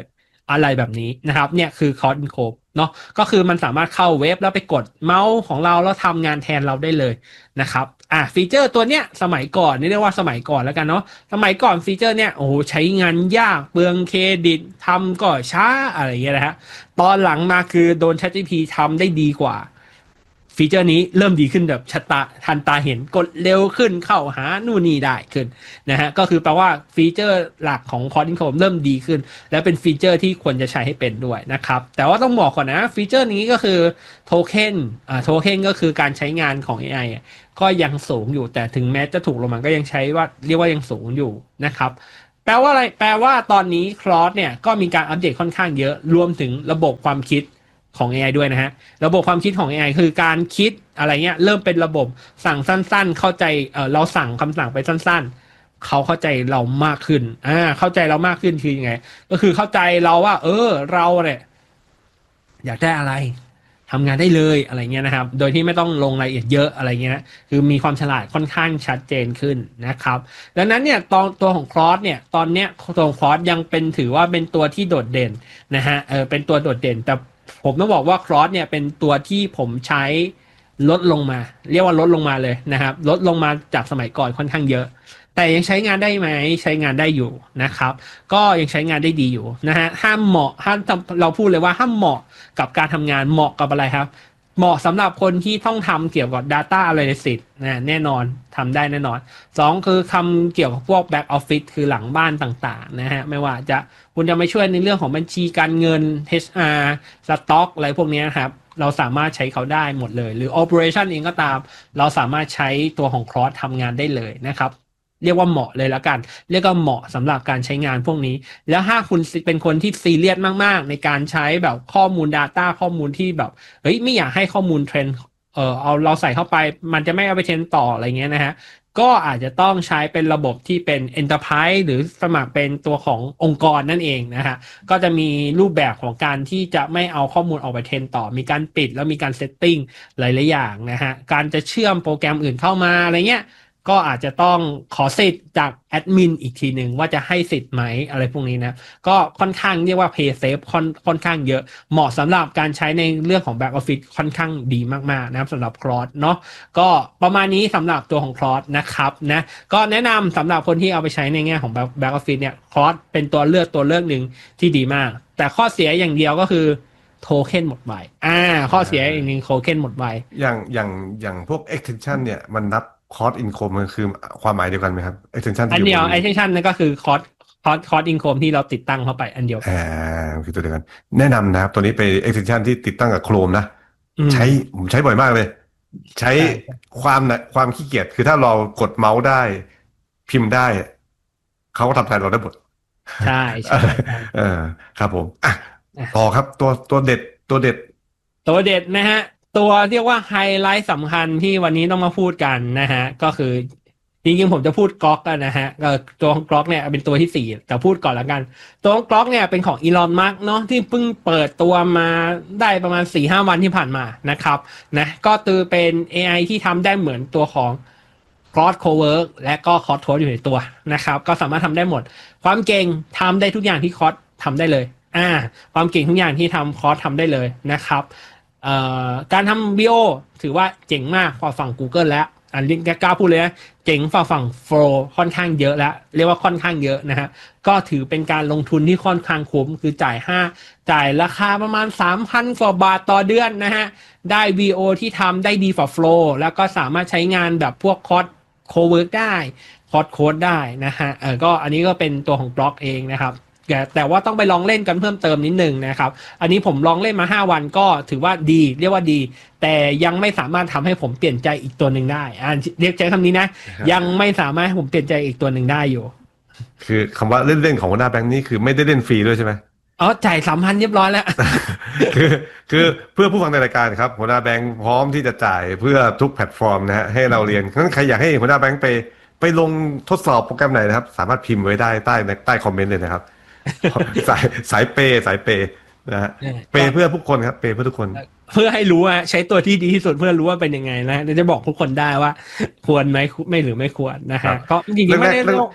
อะไรแบบนี้นะครับเนี่ยคือ Code Encode เนาะก็คือมันสามารถเข้าเว็บแล้วไปกดเมาส์ของเราแล้วทำงานแทนเราได้เลยนะครับอ่ะฟีเจอร์ตัวเนี้ยสมัยก่อนนี่เรียกว่าสมัยก่อนแล้วกันเนาะสมัยก่อนฟีเจอร์เนี้ยโอ้โหใช้งานยากเปลืองเครดิตทำก็ช้าอะไรอย่างเงี้ยนะฮะตอนหลังมาคือโดน ChatGPT ทำได้ดีกว่าฟีเจอร์นี้เริ่มดีขึ้นแบบชัดตาทันตาเห็นกดเร็วขึ้นเข้าหานู่นนี่ได้ขึ้นนะฮะก็คือแปลว่าฟีเจอร์หลักของ Code Encode เริ่มดีขึ้นและเป็นฟีเจอร์ที่ควรจะใช้ให้เป็นด้วยนะครับแต่ว่าต้องบอกก่อนนะฟีเจอร์นี้ก็คือโทเค็นอ่าโทเค็นก็คือการใช้งานของ เอ ไอ ก็ยังสูงอยู่แต่ถึงแม้จะถูกลงมาก็ยังใช้ว่าเรียกว่ายังสูงอยู่นะครับแปลว่าอะไรแปลว่าตอนนี้ Claude เนี่ยก็มีการอัปเดตค่อนข้างเยอะรวมถึงระบบความคิดของ เอ ไอ ด้วยนะฮะระบบความคิดของ เอ ไอ คือการคิดอะไรเงี้ยเริ่มเป็นระบบสั่งสั้นๆเข้าใจเออเราสั่งคำสั่งไปสั้นๆเขาเข้าใจเรามากขึ้นอ่าเข้าใจเรามากขึ้นคือยังไงก็คือเข้าใจเราว่าเออเราเนี่ยอยากได้อะไรทำงานได้เลยอะไรเงี้ยนะครับโดยที่ไม่ต้องลงรายละเอียดเยอะอะไรเงี้ยนะคือมีความฉลาดค่อนข้างชัดเจนขึ้นนะครับดังนั้นเนี่ยตอนตัวของ Claude เนี่ยตอนเนี้ยตัวของ Claude ยังเป็นถือว่าเป็นตัวที่โดดเด่นนะฮะเออเป็นตัวโดดเด่นแต่ผมต้องบอกว่า Claude เนี่ยเป็นตัวที่ผมใช้ลดลงมาเรียกว่าลดลงมาเลยนะครับลดลงมาจากสมัยก่อนค่อนข้างเยอะแต่ยังใช้งานได้ไหมใช้งานได้อยู่นะครับก็ยังใช้งานได้ดีอยู่นะฮะห้ามเหมาะห้ามเราพูดเลยว่าห้ามเหมาะกับการทำงานเหมาะกับอะไรครับเหมาะสำหรับคนที่ต้องทำเกี่ยวกับ Data Analysis นะแน่นอนทำได้แน่นอนสองคือทำเกี่ยวกับพวก Back Office คือหลังบ้านต่างๆนะฮะไม่ว่าจะคุณจะมาช่วยในเรื่องของบัญชีการเงิน เอช อาร์ Stock อะไรพวกนี้ครับเราสามารถใช้เขาได้หมดเลยหรือ Operation เองก็ตามเราสามารถใช้ตัวของ Claude ทำงานได้เลยนะครับเรียกว่าเหมาะเลยแล้วกันเรียกว่าเหมาะสำหรับการใช้งานพวกนี้แล้วถ้าคุณเป็นคนที่ซีเรียสมากๆในการใช้แบบข้อมูล Data ข้อมูลที่แบบเฮ้ยไม่อยากให้ข้อมูลเทรนด์เออเอาเราใส่เข้าไปมันจะไม่เอาไปเทรนต่ออะไรเงี้ยนะฮะก็อาจจะต้องใช้เป็นระบบที่เป็น Enterprise หรือสมัครเป็นตัวขององค์กรนั่นเองนะฮะก็จะมีรูปแบบของการที่จะไม่เอาข้อมูลออกไปเทรนต่อมีการปิดแล้วมีการเซตติ้งหลายๆอย่างนะฮะการจะเชื่อมโปรแกรมอื่นเข้ามาอะไรเงี้ยก็อาจจะต้องขอสิทธิ์จากแอดมินอีกทีหนึ่งว่าจะให้สิทธิ์ไหมอะไรพวกนี้นะก็ค่อนข้างเรียกว่า Pay Safe ค่อนค่อนข้างเยอะเหมาะสำหรับการใช้ในเรื่องของ Back Office ค่อนข้างดีมากๆนะครับสำหรับ Claude เนาะก็ประมาณนี้สำหรับตัวของ Claude นะครับนะก็แนะนำสำหรับคนที่เอาไปใช้ในแง่ของ Back Office เนี่ย Claude เป็นตัวเลือกตัวเลือกหนึ่งที่ดีมากแต่ข้อเสียอย่างเดียวก็คือโทเค็นหมดไวอ่าข้อเสียอีกหนึ่งโทเค็นหมดไวอย่างอย่างอย่างพวก extension เนี่ยมันนับCode Encode มันคือความหมายเดียวกันไหมครับ extension อันเดียว extension นั่นก็คือ Code Code Code Encode ที่เราติดตั้งเข้าไปอันเดียวอ่าคือตัวเดียวกันแนะนำนะครับตัวนี้เป็น extension ที่ติดตั้งกับ Chrome นะใช้ผมใช้บ่อยมากเลยใช้ความนะความขี้เกียจคือถ้าเรากดเมาส์ได้พิมพ์ได้เขาก็ทำแทนเราได้หมดใช่ใช่เออครับผมอ่ะต่อครับตัวตัวเด็ดตัวเด็ดตัวเด็ดนะฮะตัวเรียกว่าไฮไลท์สำคัญที่วันนี้ต้องมาพูดกันนะฮะก็คือจริงๆผมจะพูดกล็อกกันนะฮะตัวของกล็อกเนี่ยเป็นตัวที่สี่แต่พูดก่อนละกันตัวของกล็อกเนี่ยเป็นของอีลอนมัสก์เนาะที่เพิ่งเปิดตัวมาได้ประมาณ สี่ห้า วันที่ผ่านมานะครับนะก็คือเป็น เอ ไอ ที่ทำได้เหมือนตัวของ Claude Cowork และก็ Claude Code อยู่ในตัวนะครับก็สามารถทำได้หมดความเก่งทำได้ทุกอย่างที่ Claude ทำได้เลยอ่าความเก่งทุกอย่างที่ทำ Claude ทำได้เลยนะครับเอ่อการทำ วี โอ ถือว่าเจ๋งมากกว่าฝั่ง Google แล้วอันนี้กล้าพูดเลยนะเจ๋งฝ่าฝั่ง Flow ค่อนข้างเยอะแล้วเรียกว่าค่อนข้างเยอะนะฮะก็ถือเป็นการลงทุนที่ค่อนข้างคุ้มคือจ่ายห้าจ่ายราคาประมาณ สามพัน กว่าบาทต่อเดือนนะฮะได้ วี โอ ที่ทำได้ดีกว่า Flow แล้วก็สามารถใช้งานแบบพวก Code Cowork ได้ Code Code ได้นะฮะเออก็อันนี้ก็เป็นตัวของบล็อกเองนะครับแต่ว่าต้องไปลองเล่นกันเพิ่มเติมนิดนึงนะครับอันนี้ผมลองเล่นมาห้าวันก็ถือว่าดีเรียกว่าดีแต่ยังไม่สามารถทำให้ผมเปลี่ยนใจอีกตัวหนึ่งได้อ่าเรียกใช้คำนี้นะยังไม่สามารถให้ผมเปลี่ยนใจอีกตัวหนึ่งได้อยู่คือคำว่าเล่นๆของหัวหน้าแบงค์นี่คือไม่ได้เล่นฟรีด้วยใช่ไหมอ๋อจ่ายสามพันเรียบร้อยแล้วคือคือเพื่อผู้ฟังในรายการครับหัวหน้าแบงค์พร้อมที่จะจ่ายเพื่อทุกแพลตฟอร์มนะฮะให้เราเรียนงั้นใครอยากให้หัวหน้าแบงค์ไปไปลงทดสอบโปรแกรมไหนนะครับสามารถพิมพ์ไว้ได้ใต้ในใต้คอมเมนต์เลยนะครับสายสายเปย์สายเปย์นะฮะเปย์เพื่อทุกคนครับเปย์เพื่อทุกคนเพื่อให้รู้ว่าใช้ตัวที่ดีที่สุดเพื่อรู้ว่าเป็นยังไงนะจะบอกทุกคนได้ว่าควรไหมไม่หรือไม่ควรนะฮะก็จริงๆไม่ได้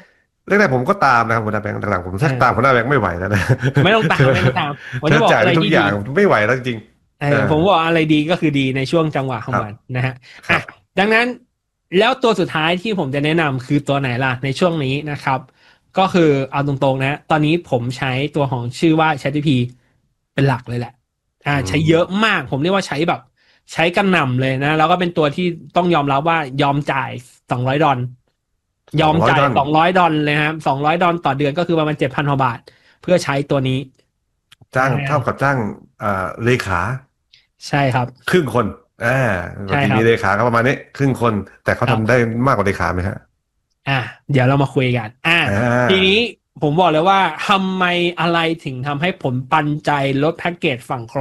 แรกๆผมก็ตามนะครับหัวหน้าแบงค์หลังๆผมแทบตามหัวหน้าแบงค์ไม่ไหวแล้วนะไม่ต้องตามไม่ต้องตามผมจะบอกอะไรทุกอย่างไม่ไหวแล้วจริงๆผมบอกอะไรดีก็คือดีในช่วงจังหวะของมันนะฮะดังนั้นแล้วตัวสุดท้ายที่ผมจะแนะนำคือตัวไหนล่ะในช่วงนี้นะครับก็คือเอาตรงๆนะตอนนี้ผมใช้ตัวของชื่อว่า ChatGPT เป็นหลักเลยแหละอ่าใช้เยอะมากผมเรียกว่าใช้แบบใช้กระหน่ำเลยนะแล้วก็เป็นตัวที่ต้องยอมรับว่ายอมจ่ายสองร้อยดอลยอมจ่ายสองร้อยดอลเลยครับสองร้อยดอลต่อเดือนก็คือประมาณ เจ็ดพัน กว่าบาทเพื่อใช้ตัวนี้จ้างเท่ากับจ้างอ่าเลขาใช่ครับครึ่งคนอ่าปกติมีเลขาก็ประมาณนี้ครึ่งคนแต่เขาทำได้มากกว่าเลขาไหมฮะอ่าเดี๋ยวเรามาคุยกันอ่าทีนี้ผมบอกเลยว่าทำไมอะไรถึงทำให้ผมปันใจลดแพ็กเกจฝั่งโคร